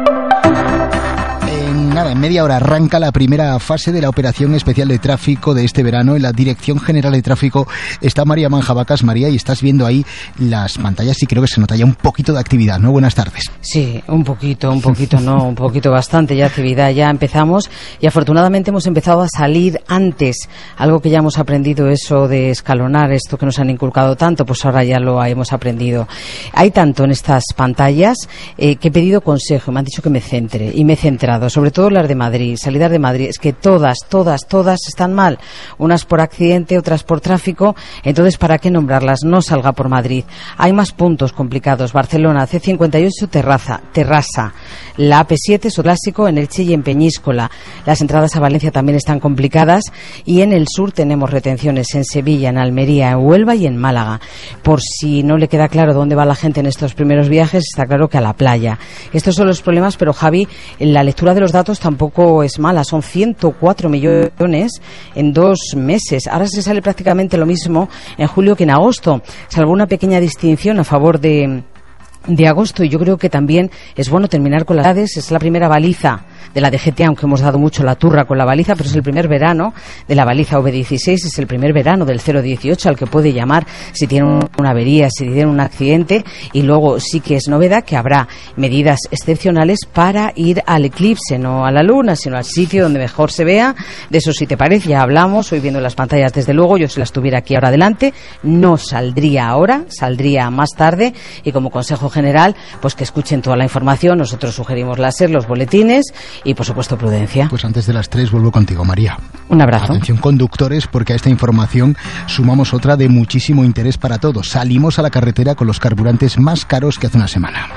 Speaker 15: Nada, en media hora arranca la primera fase de la operación especial de tráfico de este verano. En la Dirección General de Tráfico está María Manjabacas. María, y estás viendo ahí las pantallas y creo que se nota ya un poquito de actividad, ¿no? Buenas tardes.
Speaker 20: Sí, un poquito, un poquito no, un poquito bastante ya actividad. Ya empezamos y afortunadamente hemos empezado a salir antes. Algo que ya hemos aprendido, eso de escalonar, esto que nos han inculcado tanto, pues ahora ya lo hemos aprendido. Hay tanto en estas pantallas eh, que he pedido consejo, me han dicho que me centre y me he centrado, sobre todo las de Madrid, salidas de Madrid, es que todas, todas, todas están mal, unas por accidente, otras por tráfico, entonces ¿para qué nombrarlas? No salga por Madrid. Hay más puntos complicados: Barcelona, C cincuenta y ocho, Terraza, Terrassa, la A P siete, Clásico, en Elche y en Peñíscola. Las entradas a Valencia también están complicadas, y en el sur tenemos retenciones en Sevilla, en Almería, en Huelva y en Málaga. Por si no le queda claro dónde va la gente en estos primeros viajes, está claro que a la playa. Estos son los problemas, pero Javi, la lectura de los datos tampoco es mala, son ciento cuatro millones en dos meses. Ahora se sale prácticamente lo mismo en julio que en agosto, salvo una pequeña distinción a favor de de agosto, y yo creo que también es bueno terminar con las edades. Es la primera baliza de la D G T, aunque hemos dado mucho la turra con la baliza, pero es el primer verano de la baliza V dieciséis, es el primer verano del cero dieciocho al que puede llamar si tiene una avería, si tiene un accidente, y luego sí que es novedad que habrá medidas excepcionales para ir al eclipse, no a la luna, sino al sitio donde mejor se vea. De eso, si te parece, ya hablamos hoy viendo las pantallas, desde luego. Yo si las tuviera aquí ahora delante, no saldría ahora, saldría más tarde, y como consejo general, pues que escuchen toda la información. Nosotros sugerimos la SER, los boletines y, por supuesto, prudencia.
Speaker 15: Pues antes de las tres vuelvo contigo, María.
Speaker 20: Un abrazo.
Speaker 15: Atención, conductores, porque a esta información sumamos otra de muchísimo interés para todos. Salimos a la carretera con los carburantes más caros que hace una semana.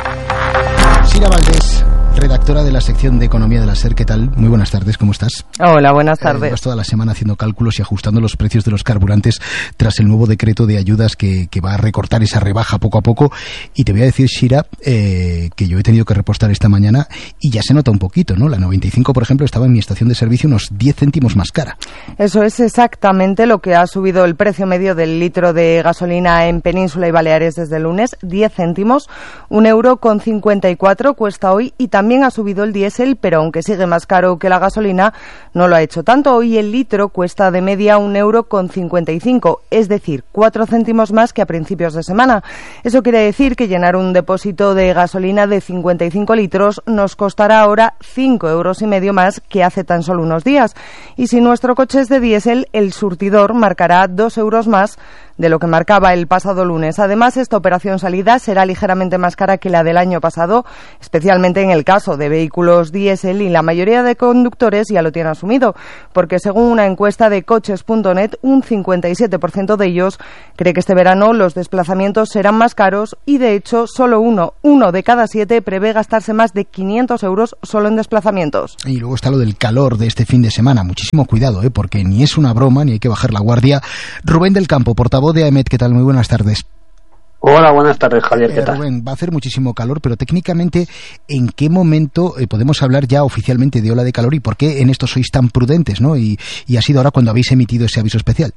Speaker 15: Sira Valdés, redactora de la sección de Economía de la SER, ¿qué tal? Muy buenas tardes, ¿cómo estás?
Speaker 21: Hola, buenas tardes.
Speaker 15: Eh, llevas toda la semana haciendo cálculos y ajustando los precios de los carburantes tras el nuevo decreto de ayudas que, que va a recortar esa rebaja poco a poco. Y te voy a decir, Sira, eh, que yo he tenido que repostar esta mañana y ya se nota un poquito, ¿no? La noventa y cinco, por ejemplo, estaba en mi estación de servicio unos diez céntimos más cara.
Speaker 21: Eso es exactamente lo que ha subido el precio medio del litro de gasolina en Península y Baleares desde el lunes, diez céntimos, un euro con cincuenta y cuatro cuesta hoy, y también ha subido el diésel, pero aunque sigue más caro que la gasolina, no lo ha hecho tanto. Hoy el litro cuesta de media un euro con cincuenta y cinco, es decir, cuatro céntimos más que a principios de semana. Eso quiere decir que llenar un depósito de gasolina de cincuenta y cinco litros nos costará ahora cinco euros y medio más que hace tan solo unos días. Y si nuestro coche es de diésel, el surtidor marcará dos euros más de lo que marcaba el pasado lunes. Además, esta operación salida será ligeramente más cara que la del año pasado, especialmente en el caso caso de vehículos diésel, y la mayoría de conductores ya lo tienen asumido, porque según una encuesta de coches punto net, un cincuenta y siete por ciento de ellos cree que este verano los desplazamientos serán más caros y, de hecho, solo uno, uno de cada siete prevé gastarse más de quinientos euros solo en desplazamientos.
Speaker 15: Y luego está lo del calor de este fin de semana. Muchísimo cuidado, ¿eh? Porque ni es una broma ni hay que bajar la guardia. Rubén del Campo, portavoz de AEMET, ¿qué tal? Muy buenas tardes.
Speaker 2: Hola, buenas tardes, Javier, ¿qué
Speaker 15: eh,
Speaker 2: tal?
Speaker 15: Rubén, va a hacer muchísimo calor, pero técnicamente, ¿en qué momento eh, podemos hablar ya oficialmente de ola de calor y por qué en esto sois tan prudentes, ¿no? Y, y ha sido ahora cuando habéis emitido ese aviso especial.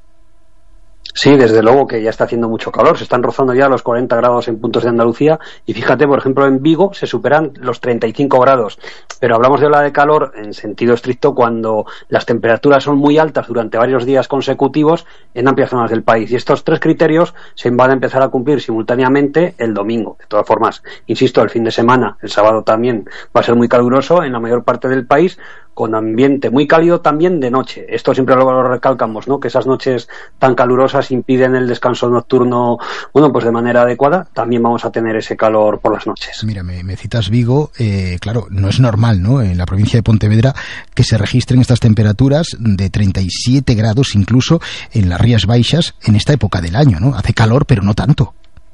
Speaker 2: Sí, desde luego que ya está haciendo mucho calor, se están rozando ya los cuarenta grados en puntos de Andalucía y fíjate, por ejemplo, en Vigo se superan los treinta y cinco grados, pero hablamos de ola de calor en sentido estricto cuando las temperaturas son muy altas durante varios días consecutivos en amplias zonas del país, y estos tres criterios se van a empezar a cumplir simultáneamente el domingo. De todas formas, insisto, el fin de semana, el sábado también va a ser muy caluroso en la mayor parte del país, con ambiente muy cálido también de noche. Esto siempre lo recalcamos, ¿no? Que esas noches tan calurosas impiden el descanso nocturno, bueno, pues de manera adecuada. También vamos a tener ese calor por las noches.
Speaker 15: Mira, me, me citas Vigo, eh, claro, no es normal, ¿no? En la provincia de Pontevedra que se registren estas temperaturas de treinta y siete grados incluso en las Rías Baixas en esta época del año, ¿no? Hace calor, pero no tanto.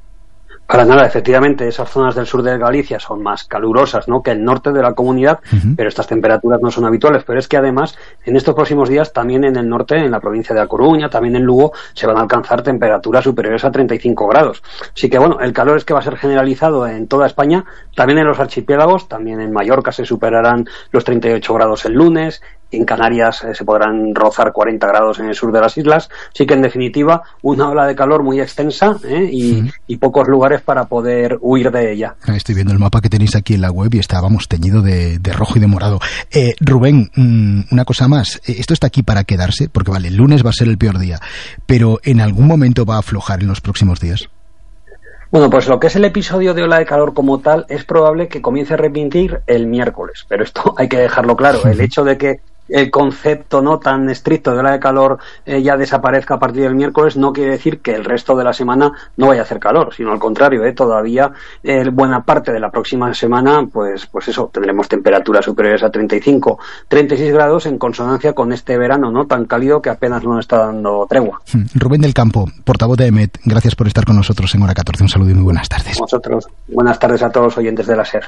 Speaker 2: Para nada, efectivamente, esas zonas del sur de Galicia son más calurosas, ¿no?, que el norte de la comunidad, uh-huh. pero estas temperaturas no son habituales. Pero es que además, en estos próximos días, también en el norte, en la provincia de A Coruña, también en Lugo, se van a alcanzar temperaturas superiores a treinta y cinco grados. Así que bueno, el calor es que va a ser generalizado en toda España, también en los archipiélagos, también en Mallorca se superarán los treinta y ocho grados el lunes. En Canarias eh, se podrán rozar cuarenta grados en el sur de las islas, así que en definitiva una ola de calor muy extensa ¿eh? y, sí. y pocos lugares para poder huir de ella.
Speaker 15: Estoy viendo el mapa que tenéis aquí en la web y está, vamos, teñido de, de rojo y de morado. Eh, Rubén, mmm, una cosa más, esto está aquí para quedarse, porque vale, el lunes va a ser el peor día, pero ¿en algún momento va a aflojar en los próximos días?
Speaker 2: Bueno, pues lo que es el episodio de ola de calor como tal es probable que comience a repetir el miércoles, pero esto hay que dejarlo claro, el hecho de que el concepto no tan estricto de ola de calor eh, ya desaparezca a partir del miércoles no quiere decir que el resto de la semana no vaya a hacer calor, sino al contrario, eh, todavía eh, buena parte de la próxima semana, pues pues eso, tendremos temperaturas superiores a treinta y cinco, treinta y seis grados en consonancia con este verano no tan cálido que apenas nos está dando tregua.
Speaker 15: Rubén del Campo, portavoz de AEMET, gracias por estar con nosotros en Hora catorce, un saludo y muy buenas tardes.
Speaker 2: Nosotros, buenas tardes a todos los oyentes de la SER.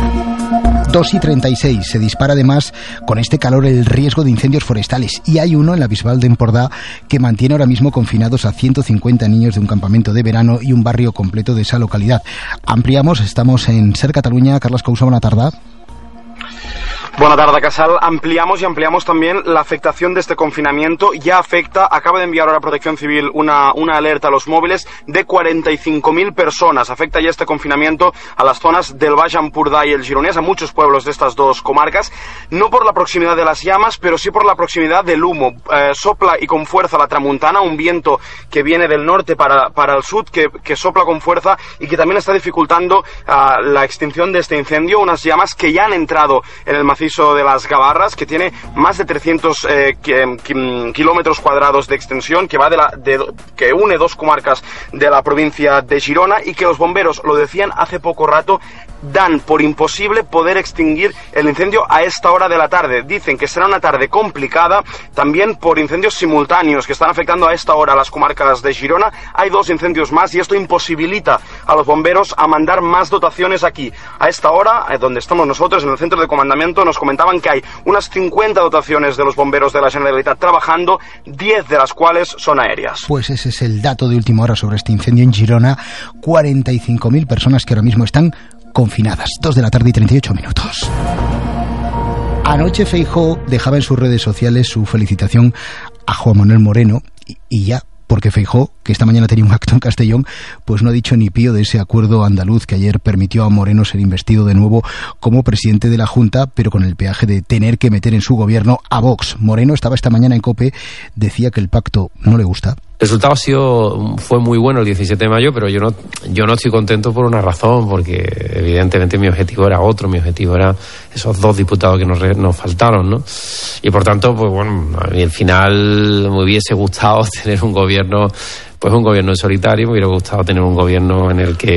Speaker 15: dos y treinta y seis, se dispara además con este calor el riesgo de incendios forestales y hay uno en la Bisbal de Empordà que mantiene ahora mismo confinados a ciento cincuenta niños de un campamento de verano y un barrio completo de esa localidad. Ampliamos, estamos en SER Cataluña. Carles Cousa, buena tarde.
Speaker 22: Buenas tardes, Casal. Ampliamos y ampliamos también la afectación de este confinamiento. Ya afecta, acaba de enviar ahora Protección Civil una, una alerta a los móviles de cuarenta y cinco mil personas. Afecta ya este confinamiento a las zonas del Baix Empordà y el Gironès, a muchos pueblos de estas dos comarcas, no por la proximidad de las llamas, pero sí por la proximidad del humo. Eh, sopla y con fuerza la tramuntana, un viento que viene del norte para, para el sur, que, que sopla con fuerza y que también está dificultando uh, la extinción de este incendio, unas llamas que ya han entrado en el macizo de las Gavarras, que tiene más de trescientos eh, que, que, kilómetros cuadrados de extensión, que va de la de, que une dos comarcas de la provincia de Girona, y que los bomberos, lo decían hace poco rato, dan por imposible poder extinguir el incendio a esta hora de la tarde. Dicen que será una tarde complicada también por incendios simultáneos que están afectando a esta hora a las comarcas de Girona. Hay dos incendios más y esto imposibilita a los bomberos a mandar más dotaciones aquí. A esta hora, donde estamos nosotros, en el centro de comandamiento, nos comentaban que hay unas cincuenta dotaciones de los bomberos de la Generalitat trabajando, diez de las cuales son aéreas.
Speaker 15: Pues ese es el dato de última hora sobre este incendio en Girona. cuarenta y cinco mil personas que ahora mismo están confinadas. Dos de la tarde y treinta y ocho minutos. Anoche Feijóo dejaba en sus redes sociales su felicitación a Juan Manuel Moreno y, y ya, porque Feijóo, que esta mañana tenía un acto en Castellón, pues no ha dicho ni pío de ese acuerdo andaluz que ayer permitió a Moreno ser investido de nuevo como presidente de la Junta, pero con el peaje de tener que meter en su gobierno a Vox. Moreno estaba esta mañana en COPE, decía que el pacto no le gusta.
Speaker 23: El resultado ha sido, fue muy bueno el diecisiete de mayo, pero yo no, yo no estoy contento por una razón, porque evidentemente mi objetivo era otro, mi objetivo era esos dos diputados que nos, nos faltaron, ¿no? Y por tanto, pues bueno, a mí al final me hubiese gustado tener un gobierno, pues un gobierno en solitario, me hubiera gustado tener un gobierno en el que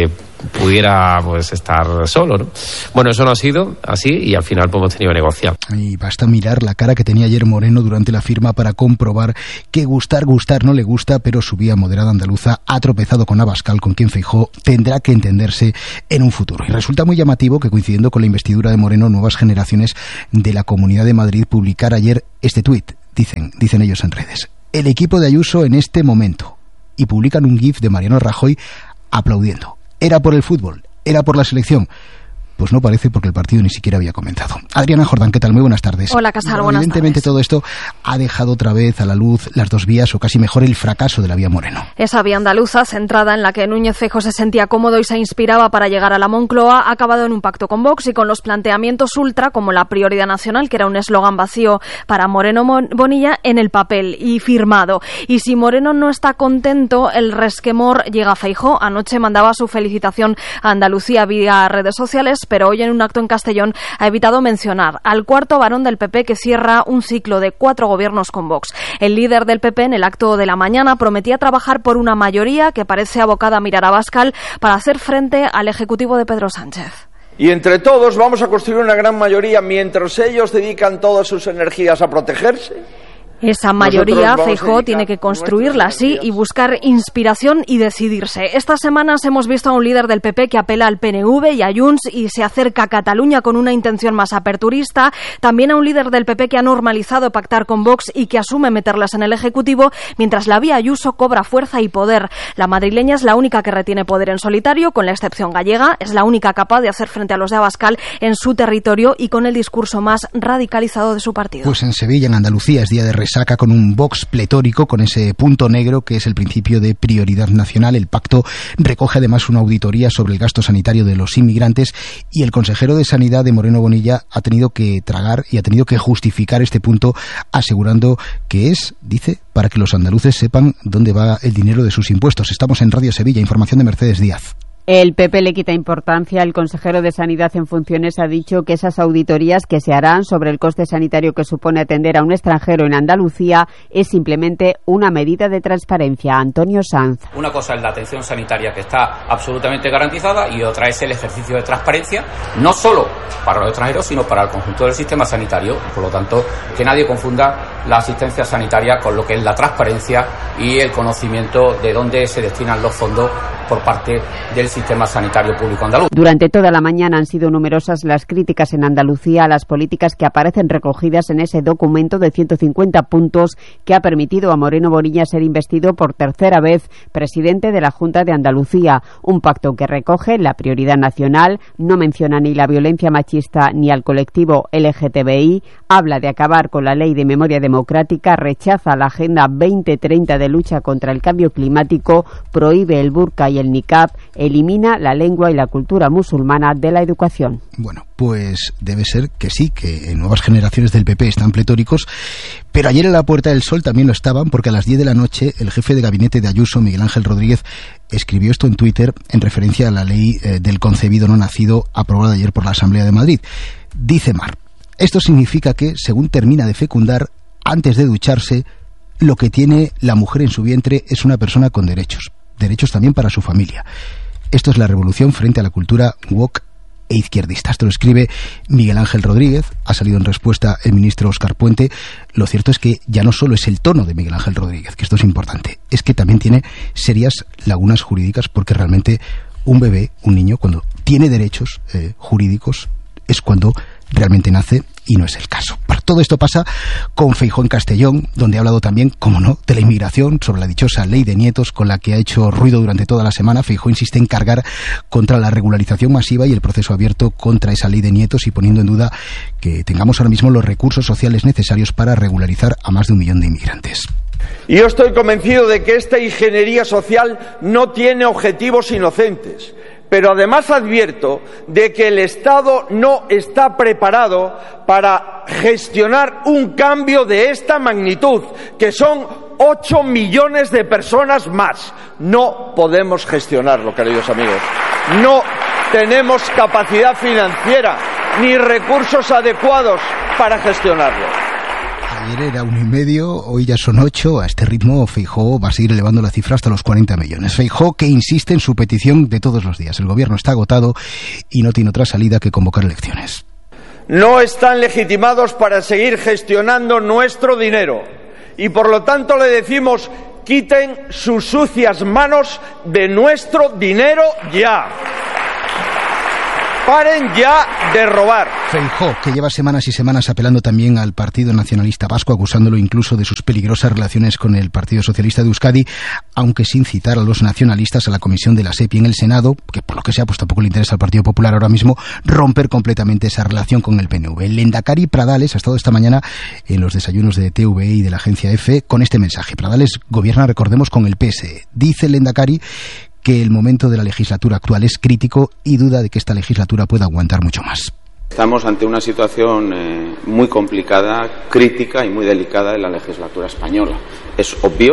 Speaker 23: pudiera pues estar solo, ¿no? Bueno, eso no ha sido así y al final pues, hemos tenido que negociar.
Speaker 15: Y basta mirar la cara que tenía ayer Moreno durante la firma para comprobar que gustar, gustar no le gusta, pero su vía moderada andaluza ha tropezado con Abascal, con quien Feijóo tendrá que entenderse en un futuro. Y resulta muy llamativo que, coincidiendo con la investidura de Moreno, Nuevas Generaciones de la Comunidad de Madrid publicara ayer este tuit. Dicen, dicen ellos en redes: el equipo de Ayuso en este momento. Y publican un gif de Mariano Rajoy aplaudiendo. ¿Era por el fútbol? ¿Era por la selección? Pues no parece, porque el partido ni siquiera había comenzado. Adriana Jordán, ¿qué tal? Muy buenas tardes.
Speaker 1: Hola, Casal, buenas tardes.
Speaker 15: Evidentemente todo esto ha dejado otra vez a la luz las dos vías, o casi mejor el fracaso de la vía Moreno.
Speaker 1: Esa vía andaluza, centrada en la que Núñez Feijóo se sentía cómodo y se inspiraba para llegar a la Moncloa, ha acabado en un pacto con Vox y con los planteamientos ultra, como la prioridad nacional, que era un eslogan vacío para Moreno Bonilla, en el papel y firmado. Y si Moreno no está contento, el resquemor llega a Feijóo. Anoche mandaba su felicitación a Andalucía vía redes sociales, pero hoy en un acto en Castellón ha evitado mencionar al cuarto varón del P P, que cierra un ciclo de cuatro gobiernos con Vox. El líder del P P, en el acto de la mañana, prometía trabajar por una mayoría que parece abocada a mirar a Abascal para hacer frente al ejecutivo de Pedro Sánchez.
Speaker 14: Y entre todos vamos a construir una gran mayoría mientras ellos dedican todas sus energías a protegerse.
Speaker 1: Esa mayoría Feijóo tiene que construirla así y buscar inspiración y decidirse. Estas semanas hemos visto a un líder del P P que apela al P N V y a Junts y se acerca a Cataluña con una intención más aperturista. También a un líder del P P que ha normalizado pactar con Vox y que asume meterlas en el Ejecutivo, mientras la vía Ayuso cobra fuerza y poder. La madrileña es la única que retiene poder en solitario, con la excepción gallega. Es la única capaz de hacer frente a los de Abascal en su territorio y con el discurso más radicalizado de su partido.
Speaker 15: Pues en Sevilla, en Andalucía, es día de resaca con un Vox pletórico, con ese punto negro que es el principio de prioridad nacional. El pacto recoge además una auditoría sobre el gasto sanitario de los inmigrantes y el consejero de Sanidad de Moreno Bonilla ha tenido que tragar y ha tenido que justificar este punto, asegurando que es, dice, para que los andaluces sepan dónde va el dinero de sus impuestos. Estamos en Radio Sevilla, información de Mercedes Díaz.
Speaker 16: El P P le quita importancia. El consejero de Sanidad en funciones ha dicho que esas auditorías que se harán sobre el coste sanitario que supone atender a un extranjero en Andalucía es simplemente una medida de transparencia. Antonio Sanz.
Speaker 24: Una cosa es la atención sanitaria, que está absolutamente garantizada, y otra es el ejercicio de transparencia, no solo para los extranjeros, sino para el conjunto del sistema sanitario. Por lo tanto, que nadie confunda la asistencia sanitaria con lo que es la transparencia y el conocimiento de dónde se destinan los fondos por parte del sistema sanitario público andaluz.
Speaker 16: Durante toda la mañana han sido numerosas las críticas en Andalucía a las políticas que aparecen recogidas en ese documento de ciento cincuenta puntos que ha permitido a Moreno Bonilla ser investido por tercera vez presidente de la Junta de Andalucía. Un pacto que recoge la prioridad nacional, no menciona ni la violencia machista ni al colectivo L G T B I, habla de acabar con la ley de memoria democrática, rechaza la Agenda veinte treinta de lucha contra el cambio climático, prohíbe el burka y el niqab, elimina la lengua y la cultura musulmana de la educación.
Speaker 15: Bueno, pues debe ser que sí, que en Nuevas Generaciones del P P están pletóricos, pero ayer en la Puerta del Sol también lo estaban, porque a las diez de la noche el jefe de gabinete de Ayuso, Miguel Ángel Rodríguez, escribió esto en Twitter en referencia a la ley eh, del concebido no nacido aprobada ayer por la Asamblea de Madrid. Dice Mar: esto significa que, según termina de fecundar, antes de ducharse, lo que tiene la mujer en su vientre es una persona con derechos. Derechos también para su familia. Esto es la revolución frente a la cultura woke e izquierdista. Esto lo escribe Miguel Ángel Rodríguez. Ha salido en respuesta el ministro Óscar Puente. Lo cierto es que ya no solo es el tono de Miguel Ángel Rodríguez, que esto es importante, es que también tiene serias lagunas jurídicas, porque realmente un bebé, un niño, cuando tiene derechos eh, jurídicos, es cuando realmente nace, y no es el caso. Todo esto pasa con Feijóo en Castellón, donde ha hablado también, como no, de la inmigración, sobre la dichosa ley de nietos con la que ha hecho ruido durante toda la semana. Feijóo insiste en cargar contra la regularización masiva y el proceso abierto contra esa ley de nietos, y poniendo en duda que tengamos ahora mismo los recursos sociales necesarios para regularizar a más de un millón de inmigrantes.
Speaker 14: Y yo estoy convencido de que esta ingeniería social no tiene objetivos inocentes. Pero además advierto de que el Estado no está preparado para gestionar un cambio de esta magnitud, que son ocho millones de personas más. No podemos gestionarlo, queridos amigos. No tenemos capacidad financiera ni recursos adecuados para gestionarlo.
Speaker 15: Ayer era uno y medio, hoy ya son ocho. A este ritmo Feijóo va a seguir elevando la cifra hasta los cuarenta millones. Feijóo que insiste en su petición de todos los días. El gobierno está agotado y no tiene otra salida que convocar elecciones.
Speaker 14: No están legitimados para seguir gestionando nuestro dinero y por lo tanto le decimos: quiten sus sucias manos de nuestro dinero ya. Paren ya de robar.
Speaker 15: Feijóo, que lleva semanas y semanas apelando también al Partido Nacionalista Vasco, acusándolo incluso de sus peligrosas relaciones con el Partido Socialista de Euskadi, aunque sin citar a los nacionalistas a la comisión de la SEPI en el Senado, que por lo que sea pues tampoco le interesa al Partido Popular ahora mismo romper completamente esa relación con el P N V. El Lehendakari Pradales ha estado esta mañana en los desayunos de T V E y de la agencia EFE con este mensaje. Pradales gobierna, recordemos, con el P S E. Dice el Lehendakari que el momento de la legislatura actual es crítico y duda de que esta legislatura pueda aguantar mucho más.
Speaker 4: Estamos ante una situación eh, muy complicada, crítica y muy delicada en la legislatura española. Es obvio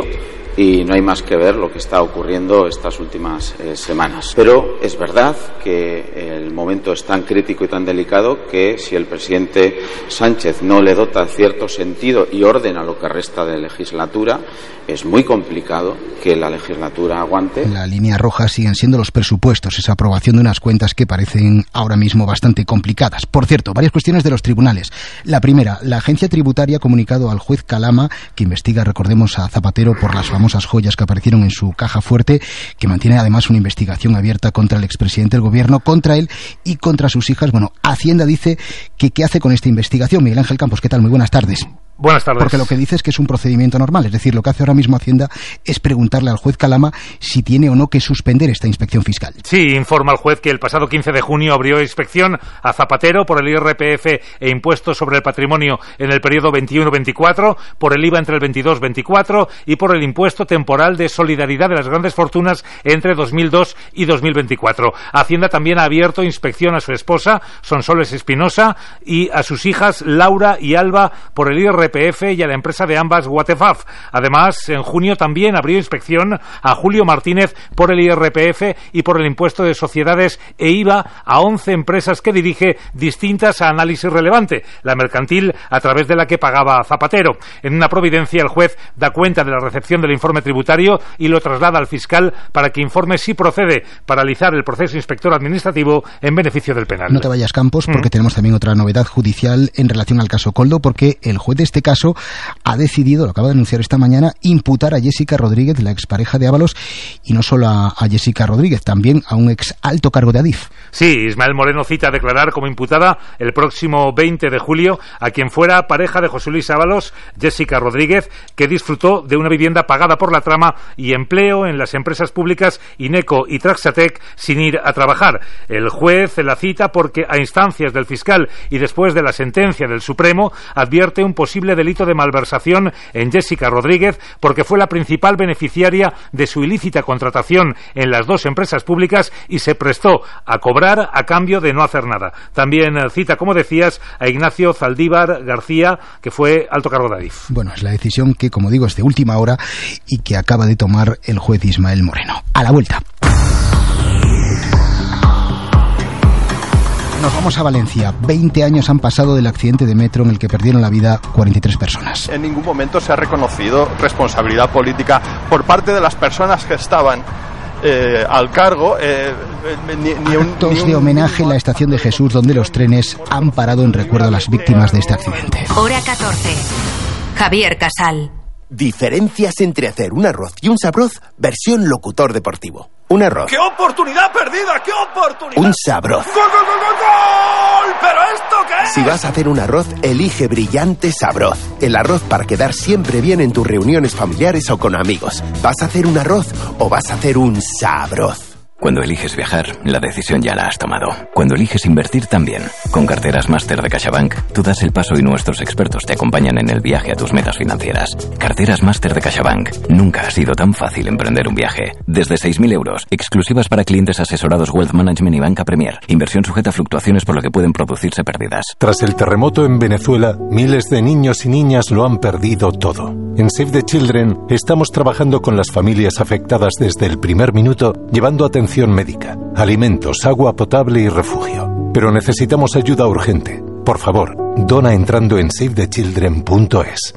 Speaker 4: y no hay más que ver lo que está ocurriendo estas últimas eh, semanas. Pero es verdad que el momento es tan crítico y tan delicado que si el presidente Sánchez no le dota cierto sentido y orden a lo que resta de legislatura, es muy complicado que la legislatura aguante.
Speaker 15: La línea roja siguen siendo los presupuestos, esa aprobación de unas cuentas que parecen ahora mismo bastante complicadas. Por cierto, varias cuestiones de los tribunales. La primera, la agencia tributaria ha comunicado al juez Calama, que investiga, recordemos, a Zapatero por las famosas joyas que aparecieron en su caja fuerte, que mantiene además una investigación abierta contra el expresidente del gobierno, contra él y contra sus hijas. Bueno, Hacienda dice que ¿qué hace con esta investigación? Miguel Ángel Campos, ¿qué tal? Muy buenas tardes.
Speaker 9: Buenas tardes.
Speaker 15: Porque lo que dice es que es un procedimiento normal, es decir, lo que hace ahora mismo Hacienda es preguntarle al juez Calama si tiene o no que suspender esta inspección fiscal.
Speaker 9: Sí, informa al juez que el pasado quince de junio abrió inspección a Zapatero por el I R P F e impuestos sobre el patrimonio en el periodo veintiuno veinticuatro, por el I V A entre el veintidós veinticuatro y por el impuesto temporal de solidaridad de las grandes fortunas entre dos mil dos y dos mil veinticuatro. Hacienda también ha abierto inspección a su esposa, Sonsoles Espinosa, y a sus hijas Laura y Alba por el I R P F y a la empresa de ambas, Watefaf. Además, en junio también abrió inspección a Julio Martínez por el I R P F y por el impuesto de sociedades e I V A a once empresas que dirige distintas a análisis relevante, la mercantil a través de la que pagaba Zapatero. En una providencia, el juez da cuenta de la recepción del informe tributario y lo traslada al fiscal para que informe si procede paralizar el proceso inspector administrativo en beneficio del penal.
Speaker 15: No te vayas, Campos, porque mm. tenemos también otra novedad judicial en relación al caso Koldo, porque el juez de este caso ha decidido, lo acaba de anunciar esta mañana, imputar a Jessica Rodríguez, la expareja de Ábalos, y no solo a, a Jessica Rodríguez, también a un ex alto cargo de Adif.
Speaker 9: Sí, Ismael Moreno cita a declarar como imputada el próximo veinte de julio a quien fuera pareja de José Luis Ábalos, Jessica Rodríguez, que disfrutó de una vivienda pagada por la trama y empleo en las empresas públicas Ineco y Traxatec sin ir a trabajar. El juez la cita porque a instancias del fiscal y después de la sentencia del Supremo advierte un posible delito de malversación en Jessica Rodríguez porque fue la principal beneficiaria de su ilícita contratación en las dos empresas públicas y se prestó a cobrar a cambio de no hacer nada. También cita, como decías, a Ignacio Zaldívar García, que fue alto cargo de Adif.
Speaker 15: Bueno, es la decisión que, como digo, es de última hora y que acaba de tomar el juez Ismael Moreno. A la vuelta. Nos vamos a Valencia. veinte años han pasado del accidente de metro en el que perdieron la vida cuarenta y tres personas.
Speaker 6: En ningún momento se ha reconocido responsabilidad política por parte de las personas que estaban eh, al cargo. Eh, ni, ni un,
Speaker 15: Actos
Speaker 6: ni un...
Speaker 15: de homenaje en la estación de Jesús, donde los trenes han parado en recuerdo a las víctimas de este accidente.
Speaker 5: Hora catorce. Javier Casal.
Speaker 7: Diferencias entre hacer un arroz y un sabroz, versión locutor deportivo. Un arroz.
Speaker 12: ¡Qué oportunidad perdida! ¡Qué oportunidad!
Speaker 7: Un sabroz.
Speaker 12: ¡Gol, gol, gol, gol, gol! ¿Pero esto qué es?
Speaker 7: Si vas a hacer un arroz, elige Brillante Sabroz. El arroz para quedar siempre bien en tus reuniones familiares o con amigos. ¿Vas a hacer un arroz o vas a hacer un sabroz?
Speaker 25: Cuando eliges viajar, la decisión ya la has tomado. Cuando eliges invertir también. Con Carteras Máster de CaixaBank, tú das el paso y nuestros expertos te acompañan en el viaje a tus metas financieras. Carteras Máster de CaixaBank. Nunca ha sido tan fácil emprender un viaje. Desde seis mil euros, exclusivas para clientes asesorados Wealth Management y Banca Premier. Inversión sujeta a fluctuaciones por lo que pueden producirse pérdidas.
Speaker 26: Tras el terremoto en Venezuela, miles de niños y niñas lo han perdido todo. En Save the Children estamos trabajando con las familias afectadas desde el primer minuto, llevando atención médica, alimentos, agua potable y refugio. Pero necesitamos ayuda urgente. Por favor, dona entrando en save the children punto es.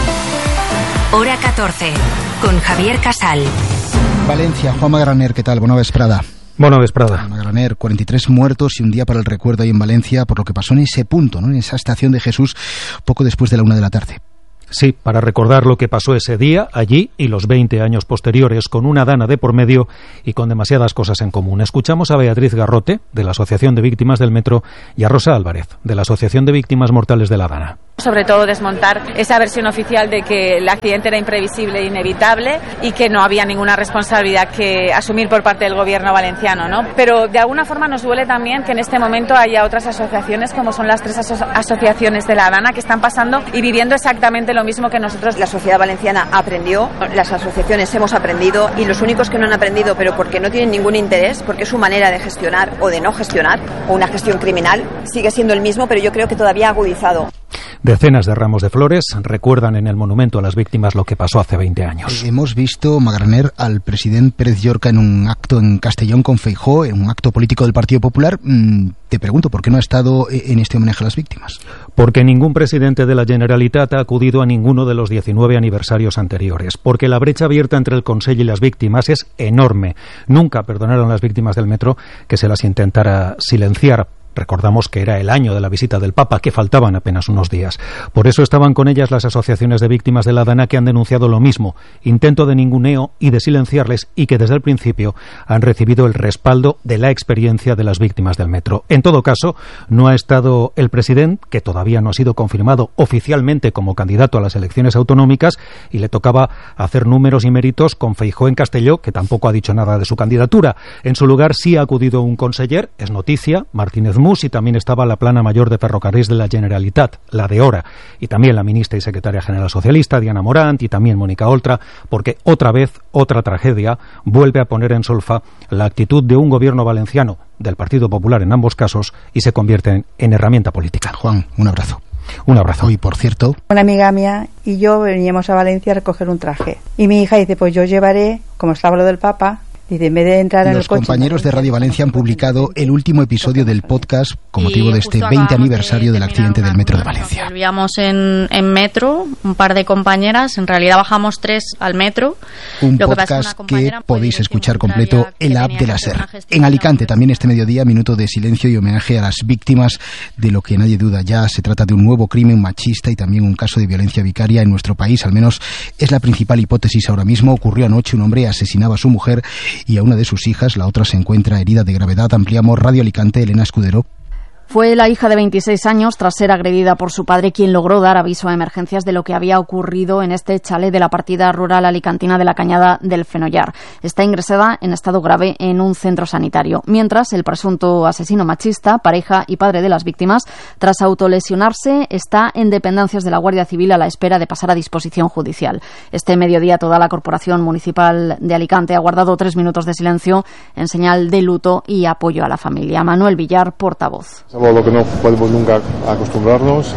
Speaker 5: Hora catorce, con Javier Casal.
Speaker 15: Valencia, Juanma Graner, ¿qué tal? Bona vesprada.
Speaker 9: Bona vesprada.
Speaker 15: Juanma Graner, cuarenta y tres muertos y un día para el recuerdo ahí en Valencia por lo que pasó en ese punto, ¿no? En esa estación de Jesús, poco después de la una de la tarde.
Speaker 9: Sí, para recordar lo que pasó ese día, allí, y los veinte años posteriores, con una dana de por medio y con demasiadas cosas en común. Escuchamos a Beatriz Garrote, de la Asociación de Víctimas del Metro, y a Rosa Álvarez, de la Asociación de Víctimas Mortales de la Dana.
Speaker 3: Sobre todo desmontar esa versión oficial de que el accidente era imprevisible e inevitable y que no había ninguna responsabilidad que asumir por parte del gobierno valenciano, ¿no? Pero de alguna forma nos duele también que en este momento haya otras asociaciones, como son las tres aso- asociaciones de la Dana, que están pasando y viviendo exactamente lo mismo que nosotros.
Speaker 8: La sociedad valenciana aprendió, las asociaciones hemos aprendido y los únicos que no han aprendido, pero porque no tienen ningún interés, porque es su manera de gestionar o de no gestionar, o una gestión criminal, sigue siendo el mismo, pero yo creo que todavía agudizado.
Speaker 9: Decenas de ramos de flores recuerdan en el monumento a las víctimas lo que pasó hace veinte años.
Speaker 15: Eh, hemos visto, Magraner, al presidente Pérez Llorca en un acto en Castellón con Feijóo, en un acto político del Partido Popular. Mm, te pregunto, ¿por qué no ha estado en este homenaje a las víctimas?
Speaker 9: Porque ningún presidente de la Generalitat ha acudido a ninguno de los diecinueve aniversarios anteriores. Porque la brecha abierta entre el Consell y las víctimas es enorme. Nunca perdonaron las víctimas del metro que se las intentara silenciar. Recordamos que era el año de la visita del Papa, que faltaban apenas unos días. Por eso estaban con ellas las asociaciones de víctimas de la Dana, que han denunciado lo mismo, intento de ninguneo y de silenciarles, y que desde el principio han recibido el respaldo de la experiencia de las víctimas del metro. En todo caso, no ha estado el presidente, que todavía no ha sido confirmado oficialmente como candidato a las elecciones autonómicas, y le tocaba hacer números y méritos con Feijóo en Castelló, que tampoco ha dicho nada de su candidatura. En su lugar sí ha acudido un conseller, es noticia, Martínez Mus, y también estaba la plana mayor de ferrocarrils de la Generalitat, la de Hora, y también la ministra y secretaria general socialista, Diana Morant, y también Mónica Oltra, porque otra vez, otra tragedia, vuelve a poner en solfa la actitud de un gobierno valenciano, del Partido Popular en ambos casos, y se convierte en, en herramienta política.
Speaker 15: Juan, un abrazo.
Speaker 9: Un abrazo.
Speaker 15: Y por cierto,
Speaker 10: una amiga mía y yo veníamos a Valencia a recoger un traje. Y mi hija dice, pues yo llevaré, como estaba lo del Papa, dice, en vez de entrar en
Speaker 15: los
Speaker 10: el coche,
Speaker 15: compañeros de Radio Valencia han publicado el último episodio del podcast con motivo de este veinte aniversario del accidente del metro de Valencia.
Speaker 11: Volvíamos en, en metro, un par de compañeras, en realidad bajamos tres al metro.
Speaker 15: Un Lo podcast que, que podéis escuchar completo en la app de la SER. En Alicante también este mediodía, minuto de silencio y homenaje a las víctimas de lo que nadie duda ya. Se trata de un nuevo crimen machista y también un caso de violencia vicaria en nuestro país, al menos es la principal hipótesis ahora mismo. Ocurrió anoche, un hombre asesinaba a su mujer y a una de sus hijas, la otra se encuentra herida de gravedad. Ampliamos Radio Alicante, Elena Escudero.
Speaker 13: Fue la hija de veintiséis años, tras ser agredida por su padre, quien logró dar aviso a emergencias de lo que había ocurrido en este chalet de la partida rural alicantina de la Cañada del Fenollar. Está ingresada en estado grave en un centro sanitario. Mientras, el presunto asesino machista, pareja y padre de las víctimas, tras autolesionarse, está en dependencias de la Guardia Civil a la espera de pasar a disposición judicial. Este mediodía, toda la Corporación Municipal de Alicante ha guardado tres minutos de silencio en señal de luto y apoyo a la familia. Manuel Villar, portavoz.
Speaker 17: A lo que no podemos nunca acostumbrarnos,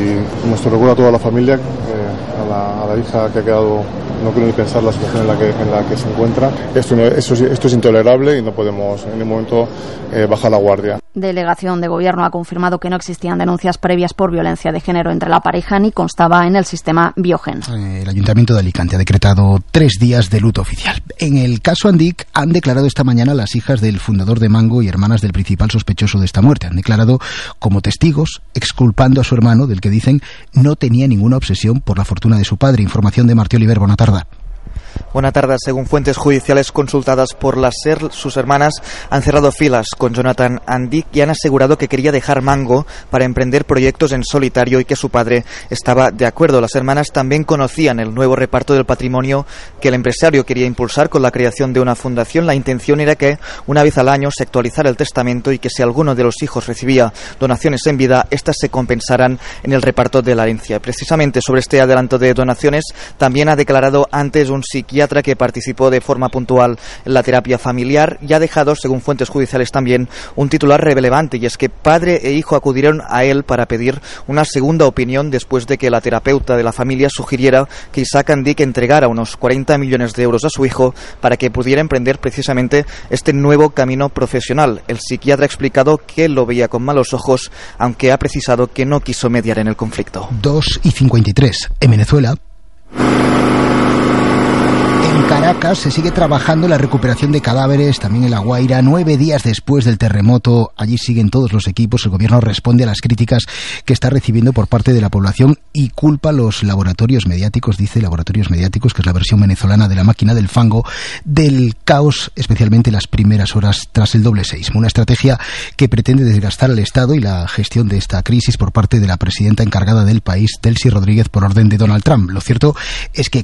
Speaker 17: y nuestro recuerdo a toda la familia, eh, a, la, a la hija que ha quedado, no quiero ni pensar la situación en la que, en la que se encuentra. Esto, esto, esto es intolerable y no podemos en ningún momento eh, bajar la guardia.
Speaker 13: Delegación de Gobierno ha confirmado que no existían denuncias previas por violencia de género entre la pareja ni constaba en el sistema Biogen.
Speaker 15: El Ayuntamiento de Alicante ha decretado tres días de luto oficial. En el caso Andic han declarado esta mañana las hijas del fundador de Mango y hermanas del principal sospechoso de esta muerte. Han declarado como testigos, exculpando a su hermano, del que dicen no tenía ninguna obsesión por la fortuna de su padre. Información de Martí Oliver. Buena tarde.
Speaker 27: Buenas tardes. Según fuentes judiciales consultadas por la SER, sus hermanas han cerrado filas con Jonathan Andic y han asegurado que quería dejar Mango para emprender proyectos en solitario y que su padre estaba de acuerdo. Las hermanas también conocían el nuevo reparto del patrimonio que el empresario quería impulsar con la creación de una fundación. La intención era que una vez al año se actualizara el testamento y que si alguno de los hijos recibía donaciones en vida, éstas se compensaran en el reparto de la herencia. Precisamente sobre este adelanto de donaciones también ha declarado antes un psiquiatra psiquiatra que participó de forma puntual en la terapia familiar y ha dejado, según fuentes judiciales también, un titular relevante, y es que padre e hijo acudieron a él para pedir una segunda opinión después de que la terapeuta de la familia sugiriera que Isaac Andic entregara unos cuarenta millones de euros a su hijo para que pudiera emprender precisamente este nuevo camino profesional. El psiquiatra ha explicado que lo veía con malos ojos, aunque ha precisado que no quiso mediar en el conflicto.
Speaker 15: dos y cincuenta y tres. En Venezuela, en Caracas se sigue trabajando en la recuperación de cadáveres, también en La Guaira. Nueve días después del terremoto, allí siguen todos los equipos. El gobierno responde a las críticas que está recibiendo por parte de la población y culpa a los laboratorios mediáticos, dice laboratorios mediáticos, que es la versión venezolana de la máquina del fango, del caos, especialmente las primeras horas tras el doble seísmo. Una estrategia que pretende desgastar al Estado y la gestión de esta crisis por parte de la presidenta encargada del país, Delcy Rodríguez, por orden de Donald Trump. Lo cierto es que